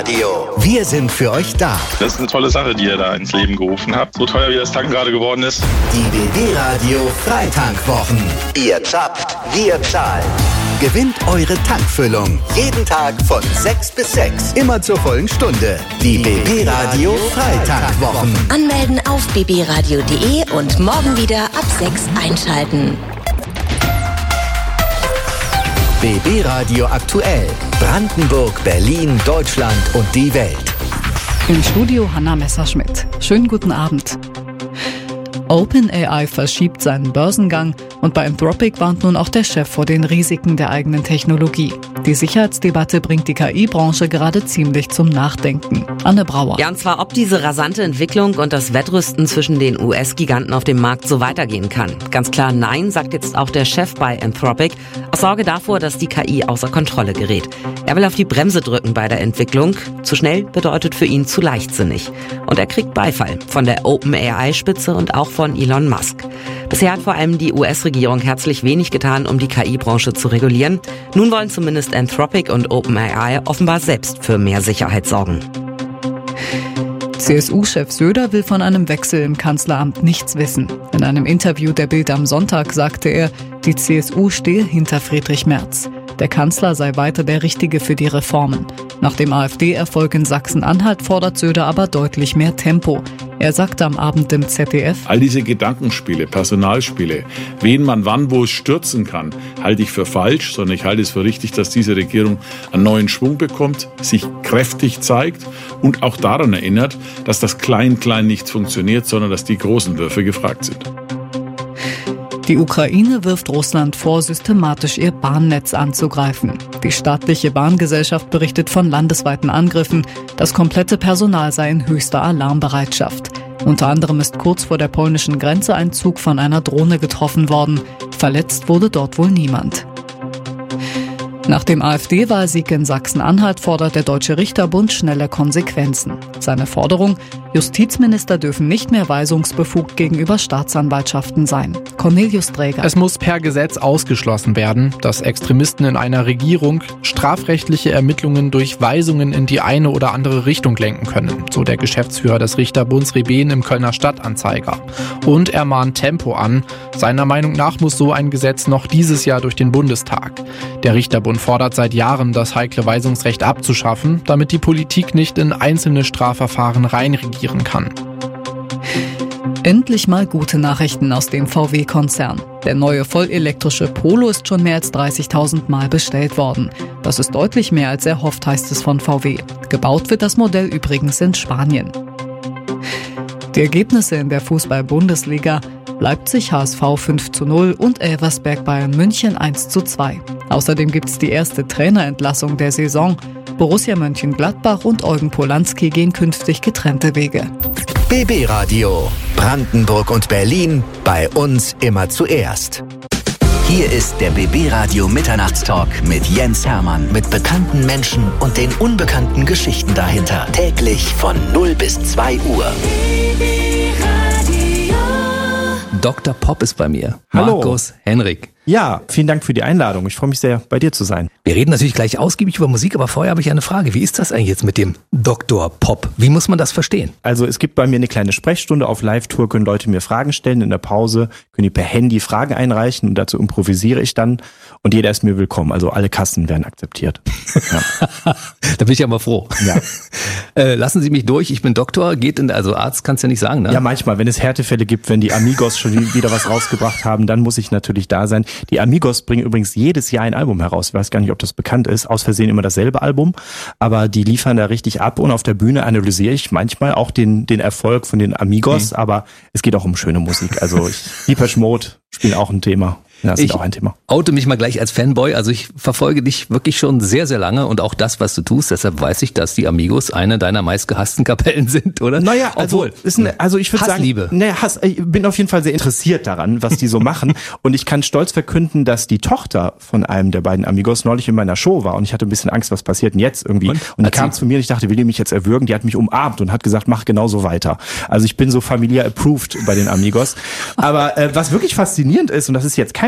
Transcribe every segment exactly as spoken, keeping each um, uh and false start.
Wir sind für euch da. Das ist eine tolle Sache, die ihr da ins Leben gerufen habt. So teuer wie das Tanken gerade geworden ist. Die B B Radio Freitankwwochen. Ihr zapft, wir zahlen. Gewinnt eure Tankfüllung. Jeden Tag von sechs bis sechs. Immer zur vollen Stunde. Die B B Radio Freitankwwochen. Anmelden auf b b radio punkt d e und morgen wieder ab sechs einschalten. B B Radio aktuell. Brandenburg, Berlin, Deutschland und die Welt. Im Studio Hanna Messerschmidt. Schönen guten Abend. OpenAI verschiebt seinen Börsengang und bei Anthropic warnt nun auch der Chef vor den Risiken der eigenen Technologie. Die Sicherheitsdebatte bringt die K I-Branche gerade ziemlich zum Nachdenken. Anne Brauer. Ja, und zwar, ob diese rasante Entwicklung und das Wettrüsten zwischen den U S-Giganten auf dem Markt so weitergehen kann. Ganz klar nein, sagt jetzt auch der Chef bei Anthropic, aus Sorge davor, dass die K I außer Kontrolle gerät. Er will auf die Bremse drücken bei der Entwicklung. Zu schnell bedeutet für ihn zu leichtsinnig. Und er kriegt Beifall von der OpenAI-Spitze und auch von Elon Musk. Bisher hat vor allem die U S-Regierung herzlich wenig getan, um die K I-Branche zu regulieren. Nun wollen zumindest Anthropic und OpenAI offenbar selbst für mehr Sicherheit sorgen. C S U-Chef Söder will von einem Wechsel im Kanzleramt nichts wissen. In einem Interview der Bild am Sonntag sagte er, die C S U stehe hinter Friedrich Merz. Der Kanzler sei weiter der Richtige für die Reformen. Nach dem AfD-Erfolg in Sachsen-Anhalt fordert Söder aber deutlich mehr Tempo. Er sagte am Abend im Z D F: All diese Gedankenspiele, Personalspiele, wen man wann wo stürzen kann, halte ich für falsch, sondern ich halte es für richtig, dass diese Regierung einen neuen Schwung bekommt, sich kräftig zeigt und auch daran erinnert, dass das Klein-Klein nicht funktioniert, sondern dass die großen Würfe gefragt sind. Die Ukraine wirft Russland vor, systematisch ihr Bahnnetz anzugreifen. Die staatliche Bahngesellschaft berichtet von landesweiten Angriffen. Das komplette Personal sei in höchster Alarmbereitschaft. Unter anderem ist kurz vor der polnischen Grenze ein Zug von einer Drohne getroffen worden. Verletzt wurde dort wohl niemand. Nach dem AfD-Wahlsieg in Sachsen-Anhalt fordert der Deutsche Richterbund schnelle Konsequenzen. Seine Forderung: Justizminister dürfen nicht mehr weisungsbefugt gegenüber Staatsanwaltschaften sein. Cornelius Dräger. Es muss per Gesetz ausgeschlossen werden, dass Extremisten in einer Regierung strafrechtliche Ermittlungen durch Weisungen in die eine oder andere Richtung lenken können, so der Geschäftsführer des Richterbunds Rebeen im Kölner Stadtanzeiger. Und er mahnt Tempo an. Seiner Meinung nach muss so ein Gesetz noch dieses Jahr durch den Bundestag. Der Richterbund fordert seit Jahren, das heikle Weisungsrecht abzuschaffen, damit die Politik nicht in einzelne Strafverfahren reinregieren kann. Endlich mal gute Nachrichten aus dem V W-Konzern. Der neue vollelektrische Polo ist schon mehr als dreißigtausend Mal bestellt worden. Das ist deutlich mehr als erhofft, heißt es von V W. Gebaut wird das Modell übrigens in Spanien. Die Ergebnisse in der Fußball-Bundesliga: Leipzig H S V fünf zu null und Elversberg Bayern München eins zu zwei. Außerdem gibt's die erste Trainerentlassung der Saison. Borussia Mönchengladbach und Eugen Polanski gehen künftig getrennte Wege. B B Radio Brandenburg und Berlin, bei uns immer zuerst. Hier ist der B B Radio Mitternachtstalk mit Jens Hermann, mit bekannten Menschen und den unbekannten Geschichten dahinter. Täglich von null bis zwei Uhr. Doktor Pop ist bei mir. Hallo. Markus Henrik. Ja, vielen Dank für die Einladung. Ich freue mich sehr, bei dir zu sein. Wir reden natürlich gleich ausgiebig über Musik, aber vorher habe ich eine Frage. Wie ist das eigentlich jetzt mit dem Doktor Pop? Wie muss man das verstehen? Also es gibt bei mir eine kleine Sprechstunde. Auf Live-Tour können Leute mir Fragen stellen. In der Pause können die per Handy Fragen einreichen und dazu improvisiere ich dann. Und jeder ist mir willkommen. Also alle Kassen werden akzeptiert. Ja. Da bin ich ja mal froh. Ja. äh, lassen Sie mich durch. Ich bin Doktor. Geht in, also Arzt kannst du ja nicht sagen, ne? Ja, manchmal, wenn es Härtefälle gibt, wenn die Amigos schon wieder was rausgebracht haben, dann muss ich natürlich da sein. Die Amigos bringen übrigens jedes Jahr ein Album heraus. Ich weiß gar nicht, ob das bekannt ist. Aus Versehen immer dasselbe Album. Aber die liefern da richtig ab. Und auf der Bühne analysiere ich manchmal auch den, den Erfolg von den Amigos. Mhm. Aber es geht auch um schöne Musik. Also ich, Depeche Mode spielen auch ein Thema. Ja, das ist auch ein Thema. Ich oute mich mal gleich als Fanboy. Also ich verfolge dich wirklich schon sehr, sehr lange und auch das, was du tust. Deshalb weiß ich, dass die Amigos eine deiner meistgehassten Kapellen sind, oder? Naja, also, Obwohl, ist eine, also ich würde sagen, Hassliebe. Naja, Hass, ich bin auf jeden Fall sehr interessiert daran, was die so machen. Und ich kann stolz verkünden, dass die Tochter von einem der beiden Amigos neulich in meiner Show war. Und ich hatte ein bisschen Angst, was passiert denn jetzt irgendwie. Und, und die kam zu mir und ich dachte, will die mich jetzt erwürgen? Die hat mich umarmt und hat gesagt, mach genauso weiter. Also ich bin so familiär approved bei den Amigos. Aber äh, was wirklich faszinierend ist, und das ist jetzt kein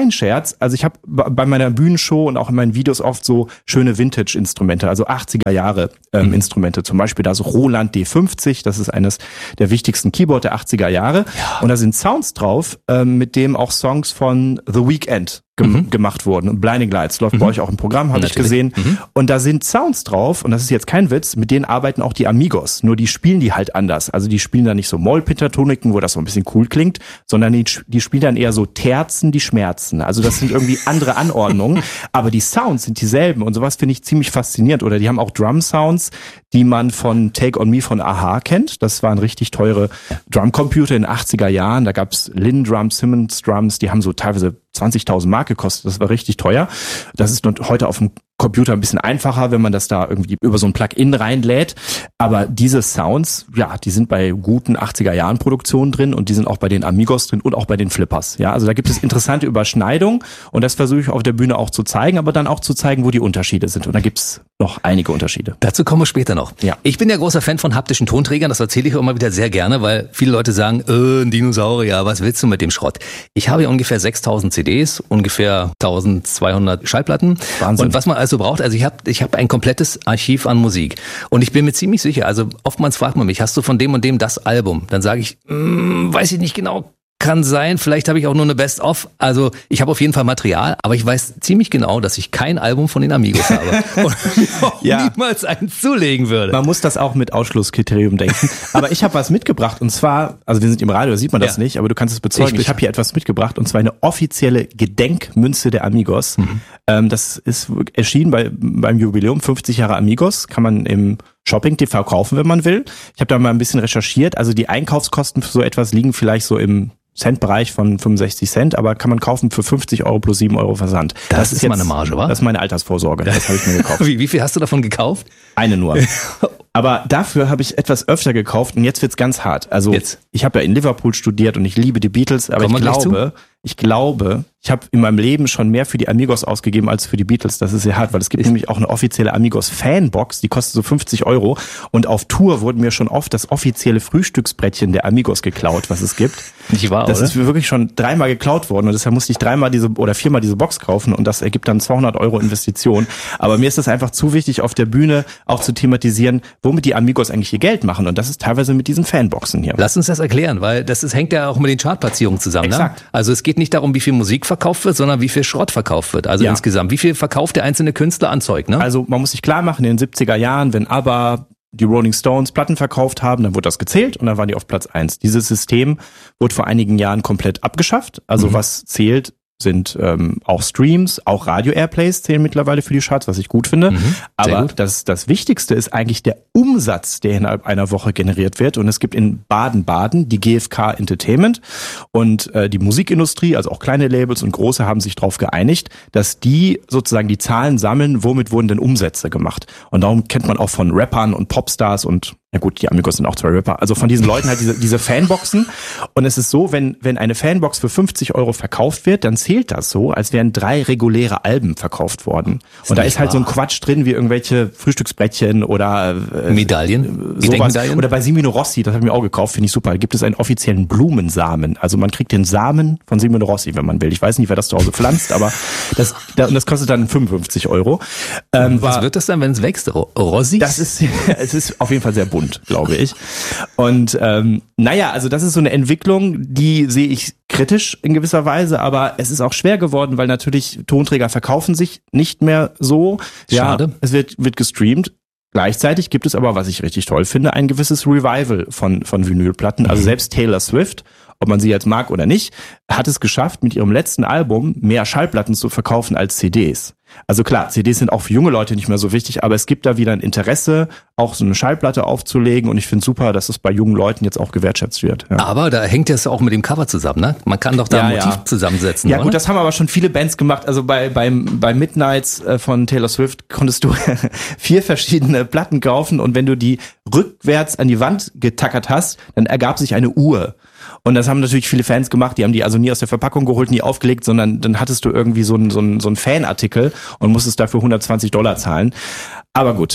kein Scherz. Also ich habe bei meiner Bühnenshow und auch in meinen Videos oft so schöne Vintage-Instrumente, also achtziger Jahre ähm, mhm. Instrumente. Zum Beispiel da so Roland D fünfzig, das ist eines der wichtigsten Keyboard der achtziger Jahre. Ja. Und da sind Sounds drauf, ähm, mit dem auch Songs von The Weeknd Gem- mhm. gemacht wurden. Und Blinding Lights läuft mhm. bei euch auch im Programm, habe ich gesehen. Mhm. Und da sind Sounds drauf, und das ist jetzt kein Witz, mit denen arbeiten auch die Amigos. Nur die spielen die halt anders. Also die spielen da nicht so Mollpentatoniken, wo das so ein bisschen cool klingt, sondern die, die spielen dann eher so Terzen, die schmerzen. Also das sind irgendwie andere Anordnungen, aber die Sounds sind dieselben, und sowas finde ich ziemlich faszinierend. Oder die haben auch Drum-Sounds, die man von Take On Me von a-ha kennt. Das waren richtig teure Drumcomputer in den achtziger Jahren. Da gab's Linn Drums, Simmons Drums, die haben so teilweise zwanzigtausend Mark gekostet. Das war richtig teuer. Das ist heute auf dem Computer ein bisschen einfacher, wenn man das da irgendwie über so ein Plugin reinlädt. Aber diese Sounds, ja, die sind bei guten achtziger Jahren Produktionen drin, und die sind auch bei den Amigos drin und auch bei den Flippers. Ja, also da gibt es interessante Überschneidungen, und das versuche ich auf der Bühne auch zu zeigen, aber dann auch zu zeigen, wo die Unterschiede sind. Und da gibt's noch einige Unterschiede. Dazu kommen wir später noch. Ja. Ich bin ja großer Fan von haptischen Tonträgern, das erzähle ich auch immer wieder sehr gerne, weil viele Leute sagen, äh, ein Dinosaurier, was willst du mit dem Schrott? Ich habe ja ungefähr sechstausend C Ds, ungefähr eintausendzweihundert Schallplatten. Wahnsinn. Und was man also braucht, also ich habe ich hab ein komplettes Archiv an Musik. Und ich bin mir ziemlich sicher, also oftmals fragt man mich, hast du von dem und dem das Album? Dann sage ich, mm, weiß ich nicht genau. Kann sein, vielleicht habe ich auch nur eine Best-of. Also ich habe auf jeden Fall Material, aber ich weiß ziemlich genau, dass ich kein Album von den Amigos habe und mir auch ja. niemals eins zulegen würde. Man muss das auch mit Ausschlusskriterium denken. Aber ich habe was mitgebracht, und zwar, also wir sind im Radio, da sieht man das ja. nicht, aber du kannst es bezeugen. Ich, ich habe hier etwas mitgebracht, und zwar eine offizielle Gedenkmünze der Amigos. Mhm. Ähm, das ist erschienen bei, beim Jubiläum, fünfzig Jahre Amigos, kann man im Shopping T V kaufen, wenn man will. Ich habe da mal ein bisschen recherchiert. Also die Einkaufskosten für so etwas liegen vielleicht so im Centbereich von fünfundsechzig Cent, aber kann man kaufen für fünfzig Euro plus sieben Euro Versand. Das, das ist jetzt meine Marge, wa? Das ist meine Altersvorsorge. Das habe ich mir gekauft. Wie, wie viel hast du davon gekauft? Eine nur. Aber dafür habe ich etwas öfter gekauft, und jetzt wird's ganz hart. Also jetzt. Ich habe ja in Liverpool studiert und ich liebe die Beatles, aber ich glaube, ich glaube, ich habe in meinem Leben schon mehr für die Amigos ausgegeben als für die Beatles. Das ist sehr hart, weil es gibt ich nämlich auch eine offizielle Amigos-Fanbox, die kostet so fünfzig Euro. Und auf Tour wurde mir schon oft das offizielle Frühstücksbrettchen der Amigos geklaut, was es gibt. Nicht wahr, Das oder? ist mir wirklich schon dreimal geklaut worden, und deshalb musste ich dreimal diese oder viermal diese Box kaufen, und das ergibt dann zweihundert Euro Investition. Aber mir ist das einfach zu wichtig, auf der Bühne auch zu thematisieren, womit die Amigos eigentlich ihr Geld machen, und das ist teilweise mit diesen Fanboxen hier. Lass uns das erklären, weil das ist, hängt ja auch mit den Chartplatzierungen zusammen. Exakt. Ne? Also es geht nicht darum, wie viel Musik verkauft wird, sondern wie viel Schrott verkauft wird. Also ja. insgesamt, wie viel verkauft der einzelne Künstler an Zeug, ne? Also man muss sich klar machen, in den siebziger Jahren, wenn ABBA, die Rolling Stones Platten verkauft haben, dann wurde das gezählt, und dann waren die auf Platz eins. Dieses System wurde vor einigen Jahren komplett abgeschafft. Also mhm. was zählt, sind ähm, auch Streams, auch Radio-Airplays zählen mittlerweile für die Charts, was ich gut finde. Mhm, Aber gut. Das, das Wichtigste ist eigentlich der Umsatz, der innerhalb einer Woche generiert wird. Und es gibt in Baden-Baden die G F K Entertainment, und äh, die Musikindustrie, also auch kleine Labels und große, haben sich darauf geeinigt, dass die sozusagen die Zahlen sammeln, womit wurden denn Umsätze gemacht. Und darum kennt man auch von Rappern und Popstars und ja gut, die Amigos sind auch zwei Rapper. Also von diesen Leuten halt diese, diese Fanboxen. Und es ist so, wenn, wenn eine Fanbox für fünfzig Euro verkauft wird, dann zählt das so, als wären drei reguläre Alben verkauft worden. Ist und da ist halt wahr. So ein Quatsch drin, wie irgendwelche Frühstücksbrettchen oder äh, Medaillen. Sowas. Oder bei Simino Rossi, das habe ich mir auch gekauft, finde ich super. Da gibt es einen offiziellen Blumensamen. Also man kriegt den Samen von Simino Rossi, wenn man will. Ich weiß nicht, wer das zu Hause pflanzt, aber das, das kostet dann fünfundfünfzig Euro. Ähm, Was wird das dann, wenn es wächst? Rossi? Das ist, es ist auf jeden Fall sehr bunt, glaube ich. Und ähm, naja, also das ist so eine Entwicklung, die sehe ich kritisch in gewisser Weise, aber es ist auch schwer geworden, weil natürlich Tonträger verkaufen sich nicht mehr so. Schade. Ja, es wird, wird gestreamt. Gleichzeitig gibt es aber, was ich richtig toll finde, ein gewisses Revival von, von Vinylplatten. Also selbst Taylor Swift, ob man sie jetzt mag oder nicht, hat es geschafft, mit ihrem letzten Album mehr Schallplatten zu verkaufen als C Ds. Also klar, C Ds sind auch für junge Leute nicht mehr so wichtig, aber es gibt da wieder ein Interesse, auch so eine Schallplatte aufzulegen, und ich finde super, dass es bei jungen Leuten jetzt auch gewertschätzt wird. Ja. Aber da hängt es auch mit dem Cover zusammen, ne? Man kann doch da ja, ein Motiv ja. zusammensetzen, Ja oder? Gut, das haben aber schon viele Bands gemacht. Also bei beim bei Midnights von Taylor Swift konntest du vier verschiedene Platten kaufen, und wenn du die rückwärts an die Wand getackert hast, dann ergab sich eine Uhr. Und das haben natürlich viele Fans gemacht, die haben die also nie aus der Verpackung geholt, nie aufgelegt, sondern dann hattest du irgendwie so einen so einen, so einen Fanartikel und musstest dafür hundertzwanzig Dollar zahlen. Aber gut,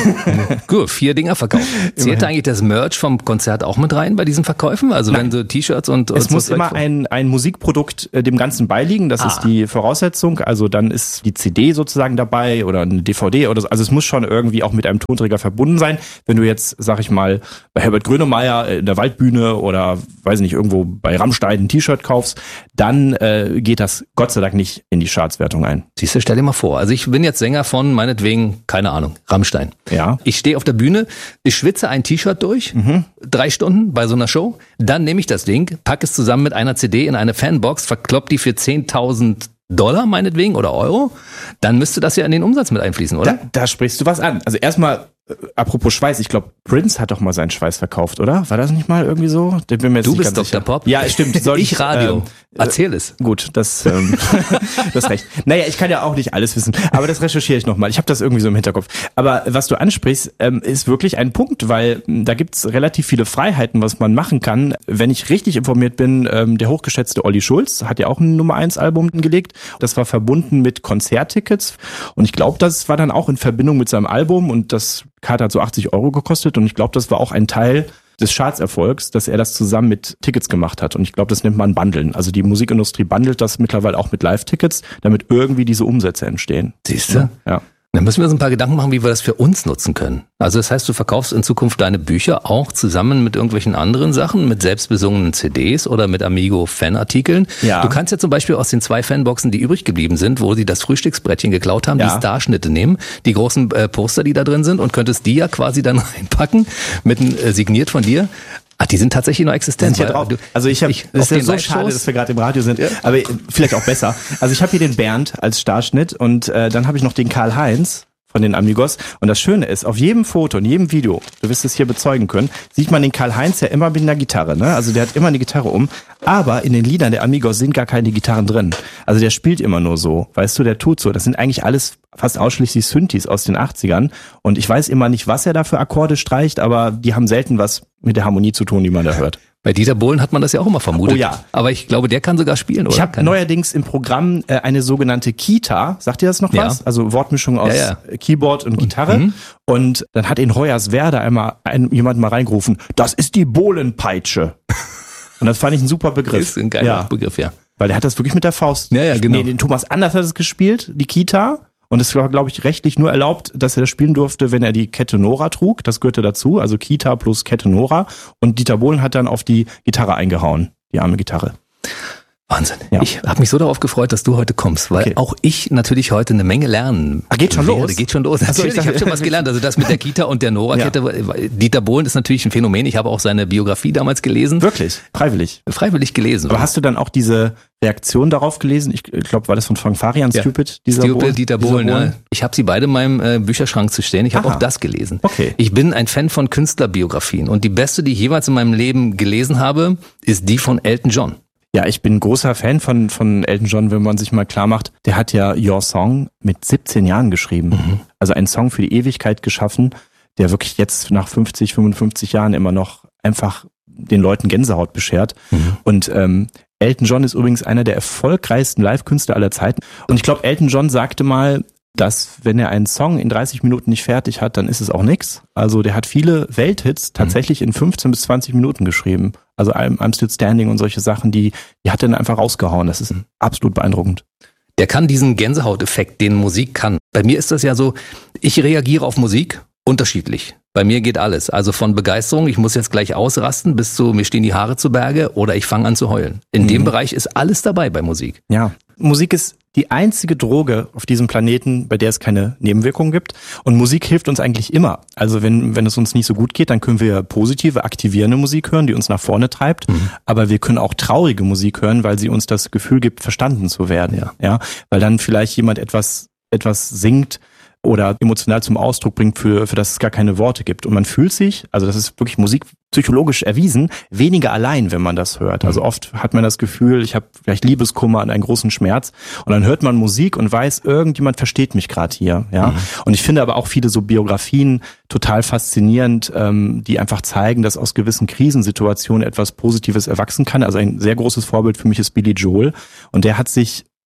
Gut, vier Dinger verkauft. Zählt eigentlich das Merch vom Konzert auch mit rein bei diesen Verkäufen? Also Nein. wenn so T-Shirts und... und Es so muss immer ein, ein Musikprodukt äh, dem Ganzen beiliegen, das ah. ist die Voraussetzung. Also dann ist die C D sozusagen dabei oder eine D V D oder so. Also es muss schon irgendwie auch mit einem Tonträger verbunden sein. Wenn du jetzt, sag ich mal, bei Herbert Grönemeyer in der Waldbühne oder, weiß ich nicht, irgendwo bei Rammstein ein T-Shirt kaufst, dann äh, geht das Gott sei Dank nicht in die Chartswertung ein. Siehst du, stell dir mal vor, also ich bin jetzt Sänger von, meinetwegen, keine Ahnung, Rammstein. Ja. Ich stehe auf der Bühne, ich schwitze ein T-Shirt durch, mhm. drei Stunden bei so einer Show, dann nehme ich das Ding, packe es zusammen mit einer C D in eine Fanbox, verklopp die für zehntausend Dollar meinetwegen oder Euro, dann müsste das ja in den Umsatz mit einfließen, oder? Da, da sprichst du was an. Also erstmal, äh, apropos Schweiß, ich glaube, Prince hat doch mal seinen Schweiß verkauft, oder? War das nicht mal irgendwie so? Den bin mir jetzt du nicht bist ganz Doktor sicher. Pop. Ja, stimmt. Soll ich Radio. Ähm, Erzähl es. Gut, das, ähm, das ist recht. Naja, ich kann ja auch nicht alles wissen, aber das recherchiere ich nochmal. Ich habe das irgendwie so im Hinterkopf. Aber was du ansprichst, ähm, ist wirklich ein Punkt, weil ähm, da gibt's relativ viele Freiheiten, was man machen kann. Wenn ich richtig informiert bin, ähm, der hochgeschätzte Olli Schulz hat ja auch ein Nummer eins Album gelegt. Das war verbunden mit Konzerttickets und ich glaube, das war dann auch in Verbindung mit seinem Album und das Karte hat so achtzig Euro gekostet und ich glaube, das war auch ein Teil des Chartserfolgs, dass er das zusammen mit Tickets gemacht hat. Und ich glaube, das nennt man Bundeln. Also die Musikindustrie bundelt das mittlerweile auch mit Live-Tickets, damit irgendwie diese Umsätze entstehen. Siehst du? Ja. Dann müssen wir uns ein paar Gedanken machen, wie wir das für uns nutzen können. Also das heißt, du verkaufst in Zukunft deine Bücher auch zusammen mit irgendwelchen anderen Sachen, mit selbstbesungenen C Ds oder mit Amigo-Fanartikeln. Ja. Du kannst ja zum Beispiel aus den zwei Fanboxen, die übrig geblieben sind, wo sie das Frühstücksbrettchen geklaut haben, ja. die Starschnitte nehmen, die großen äh, Poster, die da drin sind und könntest die ja quasi dann reinpacken, mit äh, signiert von dir. Ach, die sind tatsächlich noch existent. Sind ja drauf. Also ich habe, das ist ja so schade, dass wir gerade im Radio sind, ja. aber vielleicht auch besser. Also ich habe hier den Bernd als Starschnitt und äh, dann habe ich noch den Karl-Heinz von den Amigos. Und das Schöne ist, auf jedem Foto, in jedem Video, du wirst es hier bezeugen können, sieht man den Karl-Heinz ja immer mit einer Gitarre. Ne? Also der hat immer eine Gitarre um. Aber in den Liedern der Amigos sind gar keine Gitarren drin. Also der spielt immer nur so. Weißt du, der tut so. Das sind eigentlich alles fast ausschließlich Synthes aus den achtzigern. Und ich weiß immer nicht, was er da für Akkorde streicht, aber die haben selten was mit der Harmonie zu tun, die man da hört. Bei Dieter Bohlen hat man das ja auch immer vermutet. Oh ja. Aber ich glaube, der kann sogar spielen, oder? Ich habe neuerdings im Programm äh, eine sogenannte Kita. Sagt ihr das noch was? Ja. Also Wortmischung aus ja, ja. Keyboard und Gitarre. Und, mhm. und dann hat in Hoyerswerda einmal ein, jemand mal reingerufen, das ist die Bohlenpeitsche. Und das fand ich ein super Begriff. Das ist ein geiler ja. Begriff, ja. Weil der hat das wirklich mit der Faust. Ja, ja, genau. Nee, den Thomas Anders hat es gespielt, die Kita. Und es war, glaube ich, rechtlich nur erlaubt, dass er das spielen durfte, wenn er die Kette Nora trug. Das gehörte dazu, also Kita plus Kette Nora. Und Dieter Bohlen hat dann auf die Gitarre eingehauen, die arme Gitarre. Wahnsinn. Ja. Ich habe mich so darauf gefreut, dass du heute kommst, weil okay. auch ich natürlich heute eine Menge lernen. Ach, geht schon werde. los? Geht schon los. Achso, natürlich, ich, ich habe schon was gelernt. Also das mit der Kita und der Nora-Kette. Ja. Dieter Bohlen ist natürlich ein Phänomen. Ich habe auch seine Biografie damals gelesen. Wirklich? Freiwillig? Freiwillig gelesen. Aber hast du dann auch diese Reaktion darauf gelesen? Ich glaube, war das von Frank Farian, ja. Stupid? Dieser Stupid, Bohlen? Dieter Bohlen. Ja. Ich habe sie beide in meinem äh, Bücherschrank zu stehen. Ich habe auch das gelesen. Okay. Ich bin ein Fan von Künstlerbiografien. Und die beste, die ich jeweils in meinem Leben gelesen habe, ist die von Elton John. Ja, ich bin großer Fan von von Elton John, wenn man sich mal klar macht, der hat ja Your Song mit siebzehn Jahren geschrieben. Mhm. Also einen Song für die Ewigkeit geschaffen, der wirklich jetzt nach fünfzig, fünfundfünfzig Jahren immer noch einfach den Leuten Gänsehaut beschert. Mhm. Und ähm, Elton John ist übrigens einer der erfolgreichsten Live-Künstler aller Zeiten. Und ich glaube, Elton John sagte mal, dass wenn er einen Song in dreißig Minuten nicht fertig hat, dann ist es auch nix. Also der hat viele Welthits tatsächlich in fünfzehn bis zwanzig Minuten geschrieben. Also I'm, I'm Still Standing und solche Sachen, die, die hat er dann einfach rausgehauen. Das ist absolut beeindruckend. Der kann diesen Gänsehauteffekt, den Musik kann. Bei mir ist das ja so, ich reagiere auf Musik unterschiedlich. Bei mir geht alles. Also von Begeisterung, ich muss jetzt gleich ausrasten, bis zu mir stehen die Haare zu Berge oder ich fange an zu heulen. In mhm. dem Bereich ist alles dabei bei Musik. Ja, Musik ist die einzige Droge auf diesem Planeten, bei der es keine Nebenwirkungen gibt. Und Musik hilft uns eigentlich immer. Also wenn wenn es uns nicht so gut geht, dann können wir positive, aktivierende Musik hören, die uns nach vorne treibt. Mhm. Aber wir können auch traurige Musik hören, weil sie uns das Gefühl gibt, verstanden zu werden. Ja, ja, weil dann vielleicht jemand etwas etwas singt oder emotional zum Ausdruck bringt, für für das es gar keine Worte gibt. Und man fühlt sich, also das ist wirklich Musik psychologisch erwiesen, weniger allein, wenn man das hört. Also oft hat man das Gefühl, ich habe vielleicht Liebeskummer und einen großen Schmerz und dann hört man Musik und weiß, irgendjemand versteht mich gerade hier. Ja. Mhm. Und ich finde aber auch viele so Biografien total faszinierend, ähm, die einfach zeigen, dass aus gewissen Krisensituationen etwas Positives erwachsen kann. Also ein sehr großes Vorbild für mich ist Billy Joel und der hat sich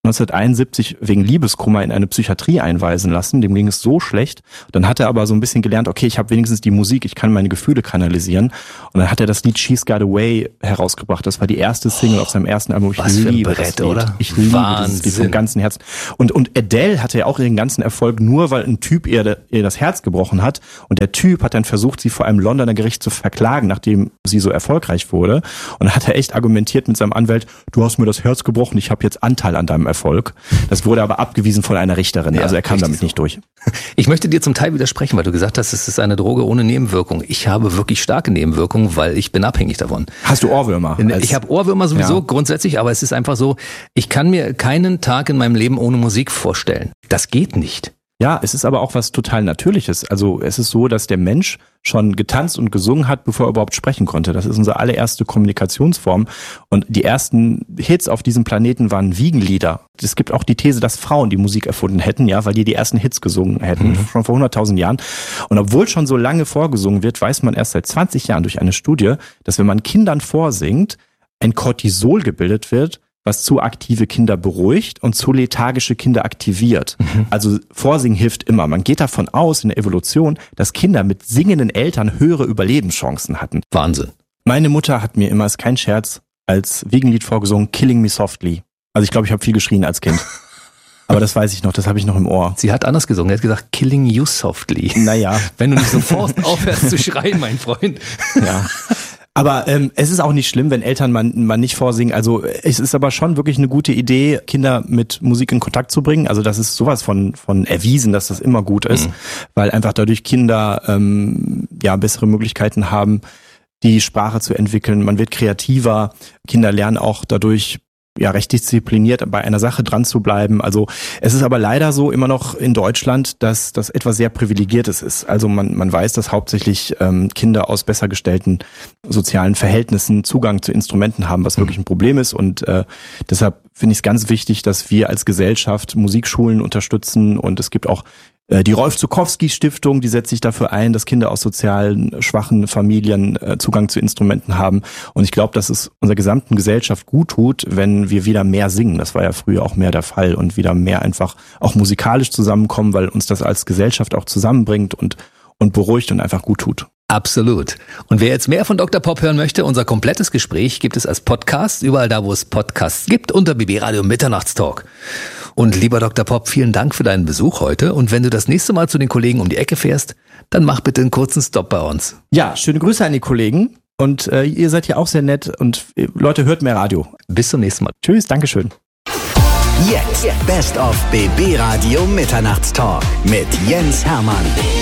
neunzehnhunderteinundsiebzig wegen Liebeskummer in eine Psychiatrie einweisen lassen. Dem ging es so schlecht. Dann hat er aber so ein bisschen gelernt, okay, ich habe wenigstens die Musik, ich kann meine Gefühle kanalisieren. Und dann hat er das Lied She's Got Away herausgebracht. Das war die erste Single oh, auf seinem ersten Album. Ich was liebe für ein Brett, das Lied. oder? Ich liebe Wahnsinn. dieses Lied vom ganzen Herzen. Und, und Adele hatte ja auch ihren ganzen Erfolg nur, weil ein Typ ihr, ihr das Herz gebrochen hat. Und der Typ hat dann versucht, sie vor einem Londoner Gericht zu verklagen, nachdem sie so erfolgreich wurde. Und dann hat er echt argumentiert mit seinem Anwalt, du hast mir das Herz gebrochen, ich habe jetzt Anteil an deinem Erfolg. Das wurde aber abgewiesen von einer Richterin. Ja, also er kam damit so. nicht durch. Ich möchte dir zum Teil widersprechen, weil du gesagt hast, es ist eine Droge ohne Nebenwirkung. Ich habe wirklich starke Nebenwirkungen, weil ich bin abhängig davon. Hast du Ohrwürmer? Ich habe Ohrwürmer sowieso ja. grundsätzlich, aber es ist einfach so, ich kann mir keinen Tag in meinem Leben ohne Musik vorstellen. Das geht nicht. Ja, es ist aber auch was total Natürliches. Also es ist so, dass der Mensch schon getanzt und gesungen hat, bevor er überhaupt sprechen konnte. Das ist unsere allererste Kommunikationsform. Und die ersten Hits auf diesem Planeten waren Wiegenlieder. Es gibt auch die These, dass Frauen die Musik erfunden hätten, ja, weil die die ersten Hits gesungen hätten, mhm. schon vor hunderttausend Jahren. Und obwohl schon so lange vorgesungen wird, weiß man erst seit zwanzig Jahren durch eine Studie, dass wenn man Kindern vorsingt, ein Cortisol gebildet wird, was zu aktive Kinder beruhigt und zu lethargische Kinder aktiviert. Mhm. Also Vorsingen hilft immer. Man geht davon aus in der Evolution, dass Kinder mit singenden Eltern höhere Überlebenschancen hatten. Wahnsinn. Meine Mutter hat mir immer, ist kein Scherz, als Wiegenlied vorgesungen, Killing Me Softly. Also ich glaube, ich habe viel geschrien als Kind. Aber das weiß ich noch, das habe ich noch im Ohr. Sie hat anders gesungen, sie hat gesagt, Killing You Softly. Naja. Wenn du nicht sofort aufhörst zu schreien, mein Freund. Ja. Aber ähm, es ist auch nicht schlimm, wenn Eltern man, man nicht vorsingen. Also es ist aber schon wirklich eine gute Idee, Kinder mit Musik in Kontakt zu bringen. Also das ist sowas von von erwiesen, dass das immer gut ist, mhm. weil einfach dadurch Kinder ähm, ja bessere Möglichkeiten haben, die Sprache zu entwickeln. Man wird kreativer. Kinder lernen auch dadurch ja recht diszipliniert bei einer Sache dran zu bleiben. Also es ist aber leider so immer noch in Deutschland, dass das etwas sehr Privilegiertes ist. Also man man weiß, dass hauptsächlich ähm, Kinder aus besser gestellten sozialen Verhältnissen Zugang zu Instrumenten haben, was wirklich ein Problem ist. Und äh, deshalb finde ich es ganz wichtig, dass wir als Gesellschaft Musikschulen unterstützen. Und es gibt auch die Rolf-Zuckowski-Stiftung, die setzt sich dafür ein, dass Kinder aus sozialen schwachen Familien Zugang zu Instrumenten haben. Und ich glaube, dass es unserer gesamten Gesellschaft gut tut, wenn wir wieder mehr singen. Das war ja früher auch mehr der Fall und wieder mehr einfach auch musikalisch zusammenkommen, weil uns das als Gesellschaft auch zusammenbringt und, und beruhigt und einfach gut tut. Absolut. Und wer jetzt mehr von Doktor Pop hören möchte, unser komplettes Gespräch gibt es als Podcast, überall da, wo es Podcasts gibt, unter B B Radio Mitternachtstalk. Und lieber Doktor Pop, vielen Dank für deinen Besuch heute. Und wenn du das nächste Mal zu den Kollegen um die Ecke fährst, dann mach bitte einen kurzen Stopp bei uns. Ja, schöne Grüße an die Kollegen. Und äh, ihr seid ja auch sehr nett. Und äh, Leute, hört mehr Radio. Bis zum nächsten Mal. Tschüss, Dankeschön. Jetzt Best of B B Radio Mitternachtstalk mit Jens Hermann.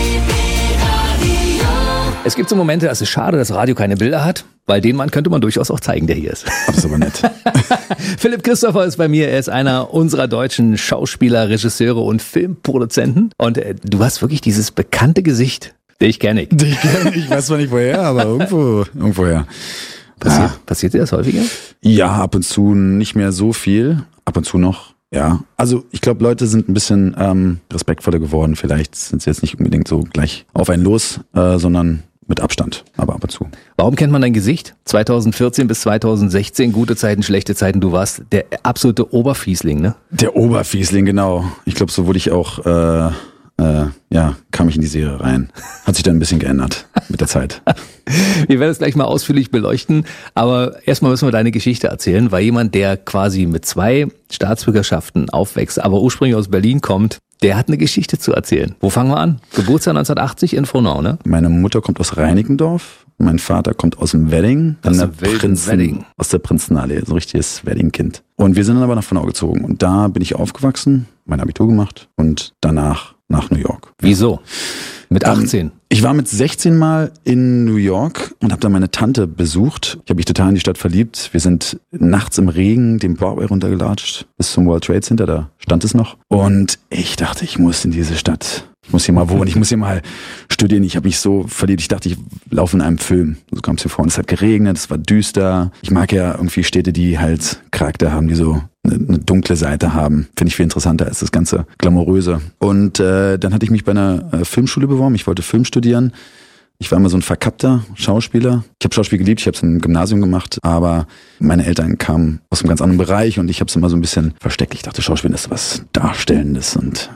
Es gibt so Momente, es ist schade, dass Radio keine Bilder hat, weil den Mann könnte man durchaus auch zeigen, der hier ist. Das ist aber nett. Philipp Christopher ist bei mir, er ist einer unserer deutschen Schauspieler, Regisseure und Filmproduzenten. Und äh, du hast wirklich dieses bekannte Gesicht, den ich kenne. Den ich kenne, ich weiß zwar nicht woher, aber irgendwo, irgendwoher. Passiert, ja. passiert dir das häufiger? Ja, ab und zu nicht mehr so viel, ab und zu noch. Ja, also ich glaube, Leute sind ein bisschen ähm, respektvoller geworden. Vielleicht sind sie jetzt nicht unbedingt so gleich auf einen los, äh, sondern mit Abstand, aber ab und zu. Warum kennt man dein Gesicht? zweitausendvierzehn bis zweitausendsechzehn, gute Zeiten, schlechte Zeiten, du warst der absolute Oberfiesling, ne? Der Oberfiesling, genau. Ich glaube, so wurde ich auch, äh, äh, ja, kam ich in die Serie rein. Hat sich dann ein bisschen geändert mit der Zeit. Wir werden es gleich mal ausführlich beleuchten, aber erstmal müssen wir deine Geschichte erzählen, weil jemand, der quasi mit zwei Staatsbürgerschaften aufwächst, aber ursprünglich aus Berlin kommt, der hat eine Geschichte zu erzählen. Wo fangen wir an? Geburtsjahr neunzehnhundertachtzig in Frohnau, ne? Meine Mutter kommt aus Reinickendorf, mein Vater kommt aus dem Wedding, aus, der Prinzen, Wedding. aus der Prinzenallee, so ein richtiges Wedding-Kind. Und wir sind dann aber nach Frohnau gezogen und da bin ich aufgewachsen, mein Abitur gemacht und danach nach New York. Wieso? Mit achtzehn? Ähm, ich war mit sechzehn Mal in New York und habe da meine Tante besucht. Ich habe mich total in die Stadt verliebt. Wir sind nachts im Regen den Broadway runtergelatscht bis zum World Trade Center, da stand es noch. Und ich dachte, ich muss in diese Stadt. Ich muss hier mal wohnen, ich muss hier mal studieren. Ich habe mich so verliebt, ich dachte, ich laufe in einem Film. So kam es mir vor. Und es hat geregnet, es war düster. Ich mag ja irgendwie Städte, die halt Charakter haben, die so eine, eine dunkle Seite haben. Finde ich viel interessanter als das ganze Glamouröse. Und äh, dann hatte ich mich bei einer äh, Filmschule beworben. Ich wollte Film studieren. Ich war immer so ein verkappter Schauspieler. Ich habe Schauspiel geliebt, ich habe es im Gymnasium gemacht, aber meine Eltern kamen aus einem ganz anderen Bereich und ich habe es immer so ein bisschen versteckt. Ich dachte, Schauspiel ist was Darstellendes und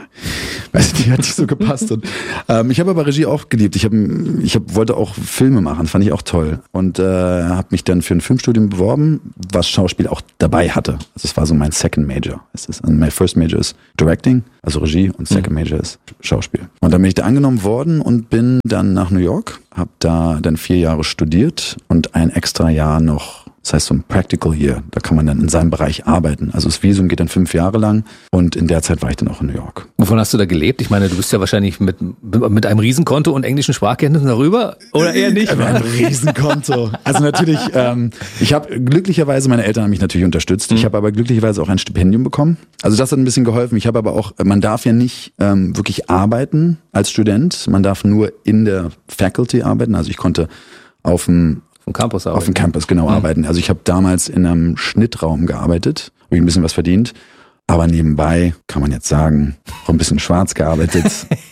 weiß nicht, hat nicht so gepasst. Und, ähm, ich habe aber Regie auch geliebt. Ich, hab, ich hab, wollte auch Filme machen, fand ich auch toll. Und äh, habe mich dann für ein Filmstudium beworben, was Schauspiel auch dabei hatte. Also es war so mein Second Major. Es ist, mein First Major ist Directing, also Regie, und Second Major ist Schauspiel. Und dann bin ich da angenommen worden und bin dann nach New York, habe da dann vier Jahre studiert und ein extra Jahr noch. Das heißt so ein Practical Year, da kann man dann in seinem Bereich arbeiten. Also das Visum geht dann fünf Jahre lang und in der Zeit war ich dann auch in New York. Wovon hast du da gelebt? Ich meine, du bist ja wahrscheinlich mit mit einem Riesenkonto und englischen Sprachkenntnissen darüber, oder eher nicht? Ein Riesenkonto. Also natürlich, ähm, ich habe glücklicherweise, meine Eltern haben mich natürlich unterstützt. Ich habe aber glücklicherweise auch ein Stipendium bekommen. Also das hat ein bisschen geholfen. Ich habe aber auch, man darf ja nicht ähm, wirklich arbeiten als Student. Man darf nur in der Faculty arbeiten. Also ich konnte auf dem Vom Campus arbeiten. Auf dem Campus, genau, mhm. arbeiten. Also ich habe damals in einem Schnittraum gearbeitet, habe ich ein bisschen was verdient, aber nebenbei, kann man jetzt sagen, auch ein bisschen schwarz gearbeitet,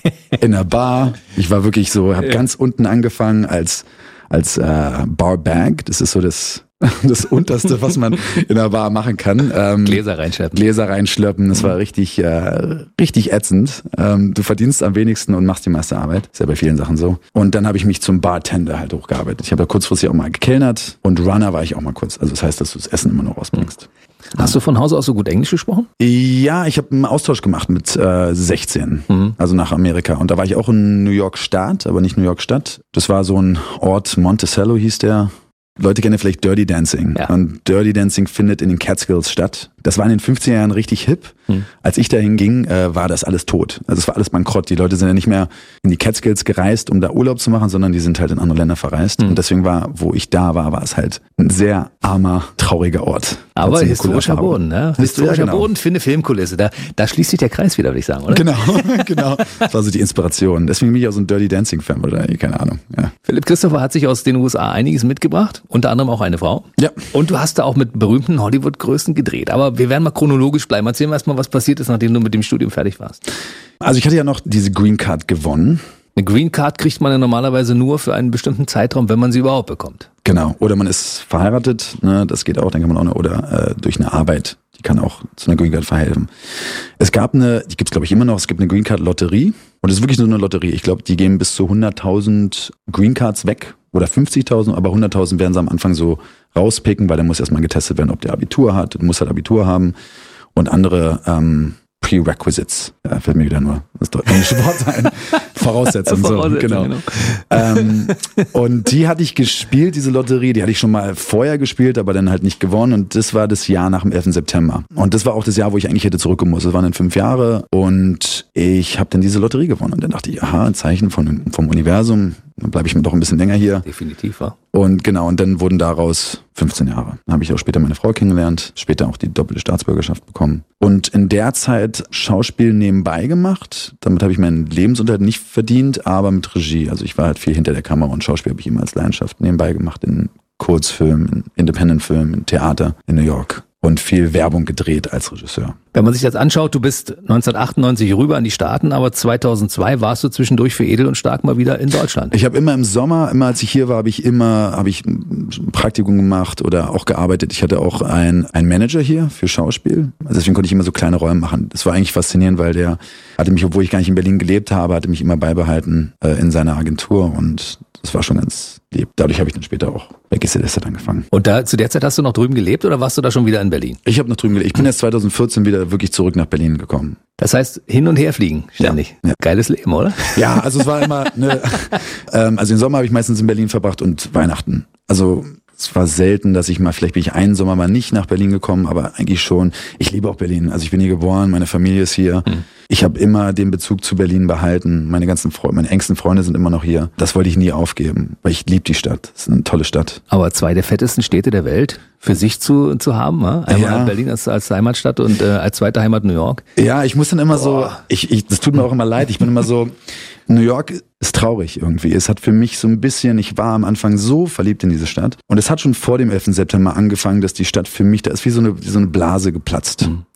in einer Bar. Ich war wirklich so, habe ja. ganz unten angefangen als als äh, Barbag, das ist so das das Unterste, was man in einer Bar machen kann. Ähm, Gläser reinschleppen. Gläser reinschleppen, das war richtig äh, richtig ätzend. Ähm, du verdienst am wenigsten und machst die meiste Arbeit. Ist ja bei vielen Sachen so. Und dann habe ich mich zum Bartender halt hochgearbeitet. Ich habe ja kurzfristig auch mal gekellnert und Runner war ich auch mal kurz. Also das heißt, dass du das Essen immer noch rausbringst. Hast du von Hause aus so gut Englisch gesprochen? Ja, ich habe einen Austausch gemacht mit äh, sechzehn, mhm. also nach Amerika. Und da war ich auch in New York Stadt, aber nicht New York Stadt. Das war so ein Ort, Monticello hieß der. Leute kennen vielleicht Dirty Dancing. Ja. Und Dirty Dancing findet in den Catskills statt. Das war in den fünfziger Jahren richtig hip. Hm. Als ich dahin ging, äh, war das alles tot. Also es war alles bankrott. Die Leute sind ja nicht mehr in die Catskills gereist, um da Urlaub zu machen, sondern die sind halt in andere Länder verreist. Hm. Und deswegen war, wo ich da war, war es halt ein sehr armer, trauriger Ort. Aber historischer Boden, ne? Historischer ja, genau. Boden für eine Filmkulisse. Da, da schließt sich der Kreis wieder, würde ich sagen, oder? Genau, genau. Das war so die Inspiration. Deswegen bin ich auch so ein Dirty Dancing-Fan, wahrscheinlich, keine Ahnung. Ja. Philipp Christopher hat sich aus den U S A einiges mitgebracht, unter anderem auch eine Frau. Ja. Und du hast da auch mit berühmten Hollywood-Größen gedreht. Aber wir werden mal chronologisch bleiben. Erzähl mir erstmal, was passiert ist, nachdem du mit dem Studium fertig warst. Also ich hatte ja noch diese Green Card gewonnen. Eine Green Card kriegt man ja normalerweise nur für einen bestimmten Zeitraum, wenn man sie überhaupt bekommt. Genau. Oder man ist verheiratet, ne, das geht auch, dann kann man auch noch, oder äh, durch eine Arbeit, die kann auch zu einer Green Card verhelfen. Es gab eine, die gibt's glaube ich immer noch, es gibt eine Green Card Lotterie und es ist wirklich nur eine Lotterie. Ich glaube, die geben bis zu hunderttausend Green Cards weg oder fünfzigtausend, aber hunderttausend werden sie am Anfang so rauspicken, weil dann muss erstmal getestet werden, ob der Abitur hat, du musst halt Abitur haben und andere ähm, Prerequisites, ja, fällt mir wieder nur das englische Wort ein, Voraussetzungen, so, genau. genau. Ähm, und die hatte ich gespielt, diese Lotterie, die hatte ich schon mal vorher gespielt, aber dann halt nicht gewonnen und das war das Jahr nach dem elften September. Und das war auch das Jahr, wo ich eigentlich hätte zurückgemusst. Das waren dann fünf Jahre und ich habe dann diese Lotterie gewonnen und dann dachte ich, aha, ein Zeichen von, vom Universum, dann bleibe ich mir doch ein bisschen länger hier. Definitiv, ja. Und genau, und dann wurden daraus fünfzehn Jahre. Dann habe ich auch später meine Frau kennengelernt, später auch die doppelte Staatsbürgerschaft bekommen. Und in der Zeit Schauspiel nebenbei gemacht. Damit habe ich meinen Lebensunterhalt nicht verdient, aber mit Regie. Also ich war halt viel hinter der Kamera und Schauspiel habe ich immer als Leidenschaft nebenbei gemacht in Kurzfilmen, in Independent-Filmen, in Theater in New York. Und viel Werbung gedreht als Regisseur. Wenn man sich das anschaut, du bist neunzehnhundertachtundneunzig rüber in die Staaten, aber zweitausendzwei warst du zwischendurch für Edel und Stark mal wieder in Deutschland. Ich habe immer im Sommer, immer als ich hier war, habe ich immer habe ich ein Praktikum gemacht oder auch gearbeitet. Ich hatte auch ein ein Manager hier für Schauspiel. Also deswegen konnte ich immer so kleine Rollen machen. Das war eigentlich faszinierend, weil der hatte mich, obwohl ich gar nicht in Berlin gelebt habe, hatte mich immer beibehalten äh, in seiner Agentur und das war schon ganz lieb. Dadurch habe ich dann später auch bei G Z S Z angefangen. Und da zu der Zeit hast du noch drüben gelebt oder warst du da schon wieder in Berlin? Ich habe noch drüben gelebt. Ich bin erst zweitausendvierzehn wieder wirklich zurück nach Berlin gekommen. Das heißt, hin und her fliegen ständig. Ja, ja. Geiles Leben, oder? Ja, also es war immer, ne, ähm, also den Sommer habe ich meistens in Berlin verbracht und Weihnachten. Also es war selten, dass ich mal, vielleicht bin ich einen Sommer mal nicht nach Berlin gekommen, aber eigentlich schon. Ich liebe auch Berlin. Also ich bin hier geboren, meine Familie ist hier. Hm. Ich habe immer den Bezug zu Berlin behalten. Meine ganzen Freunde, meine engsten Freunde sind immer noch hier. Das wollte ich nie aufgeben, weil ich liebe die Stadt. Es ist eine tolle Stadt. Aber zwei der fettesten Städte der Welt für sich zu zu haben, ne? Einmal ja. Berlin als, als Heimatstadt und äh, als zweite Heimat New York. Ja, ich muss dann immer Boah. so, ich, ich, das tut mir auch immer leid. Ich bin immer so, New York ist traurig irgendwie. Es hat für mich so ein bisschen, ich war am Anfang so verliebt in diese Stadt und es hat schon vor dem elften September angefangen, dass die Stadt für mich, da ist wie so eine, wie so eine Blase geplatzt. Mhm.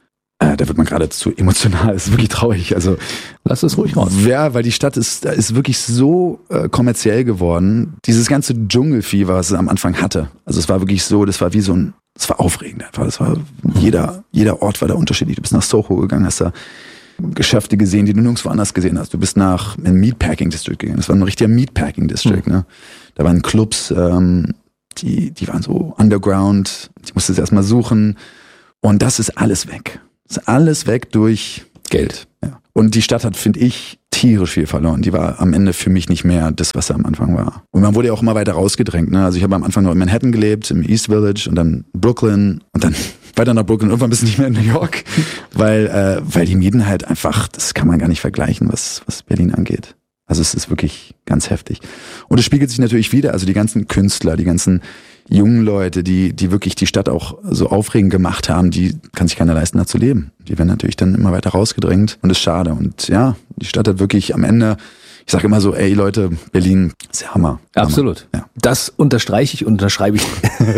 Äh, da wird man geradezu emotional, das ist wirklich traurig. Also lass es ruhig raus. Ja, weil die Stadt ist, ist wirklich so äh, kommerziell geworden. Dieses ganze Dschungelfieber, was es am Anfang hatte. Also es war wirklich so, das war wie so ein, das war aufregend einfach. Das war jeder, jeder Ort war da unterschiedlich. Du bist nach Soho gegangen, hast da Geschäfte gesehen, die du nirgendwo anders gesehen hast. Du bist nach einem Meatpacking District gegangen. Das war ein richtiger Meatpacking District. Mhm. Ne? Da waren Clubs, ähm, die, die waren so underground. Ich musste es erstmal suchen. Und das ist alles weg. Das ist alles weg durch Geld. Ja. Und die Stadt hat, finde ich, tierisch viel verloren. Die war am Ende für mich nicht mehr das, was sie am Anfang war. Und man wurde ja auch immer weiter rausgedrängt. Ne? Also ich habe am Anfang noch in Manhattan gelebt, im East Village und dann Brooklyn und dann weiter nach Brooklyn. Irgendwann bist du nicht mehr in New York, weil äh, weil die Mieten halt einfach, das kann man gar nicht vergleichen, was was Berlin angeht. Also es ist wirklich ganz heftig. Und es spiegelt sich natürlich wieder, also die ganzen Künstler, die ganzen jungen Leute, die die wirklich die Stadt auch so aufregend gemacht haben, die kann sich keiner leisten, da zu leben. Die werden natürlich dann immer weiter rausgedrängt und das ist schade. Und ja, die Stadt hat wirklich am Ende, ich sage immer so, ey Leute, Berlin ist der Hammer. Hammer. Absolut. Ja. Das unterstreiche ich und unterschreibe ich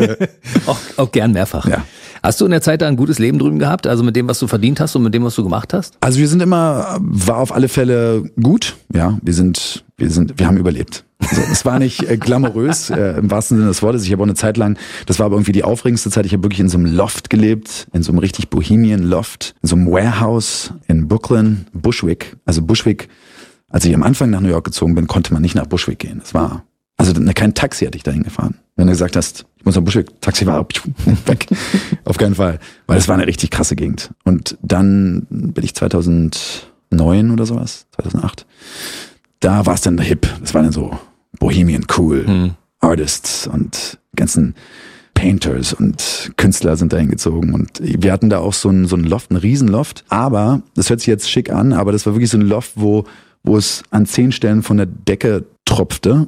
auch, auch gern mehrfach. Ja. Hast du in der Zeit da ein gutes Leben drüben gehabt, also mit dem, was du verdient hast und mit dem, was du gemacht hast? Also wir sind immer, war auf alle Fälle gut. Ja, wir sind, wir sind, wir haben überlebt. Also es war nicht äh, glamourös, äh, im wahrsten Sinne des Wortes. Ich habe auch eine Zeit lang, das war aber irgendwie die aufregendste Zeit, ich habe wirklich in so einem Loft gelebt, in so einem richtig bohemian Loft, in so einem Warehouse in Brooklyn, Bushwick. Also Bushwick, als ich am Anfang nach New York gezogen bin, konnte man nicht nach Bushwick gehen. Das war, also kein Taxi hatte ich dahin gefahren. Wenn du gesagt hast, ich muss nach Bushwick, Taxi war weg. Auf keinen Fall. Weil es war eine richtig krasse Gegend. Und dann bin ich zweitausendneun oder sowas, zweitausendacht, da war es dann hip. Das war dann so Bohemian cool. Hm. Artists und ganzen Painters und Künstler sind da hingezogen. Und wir hatten da auch so ein, so ein Loft, ein Riesenloft. Aber, das hört sich jetzt schick an, aber das war wirklich so ein Loft, wo, wo es an zehn Stellen von der Decke tropfte.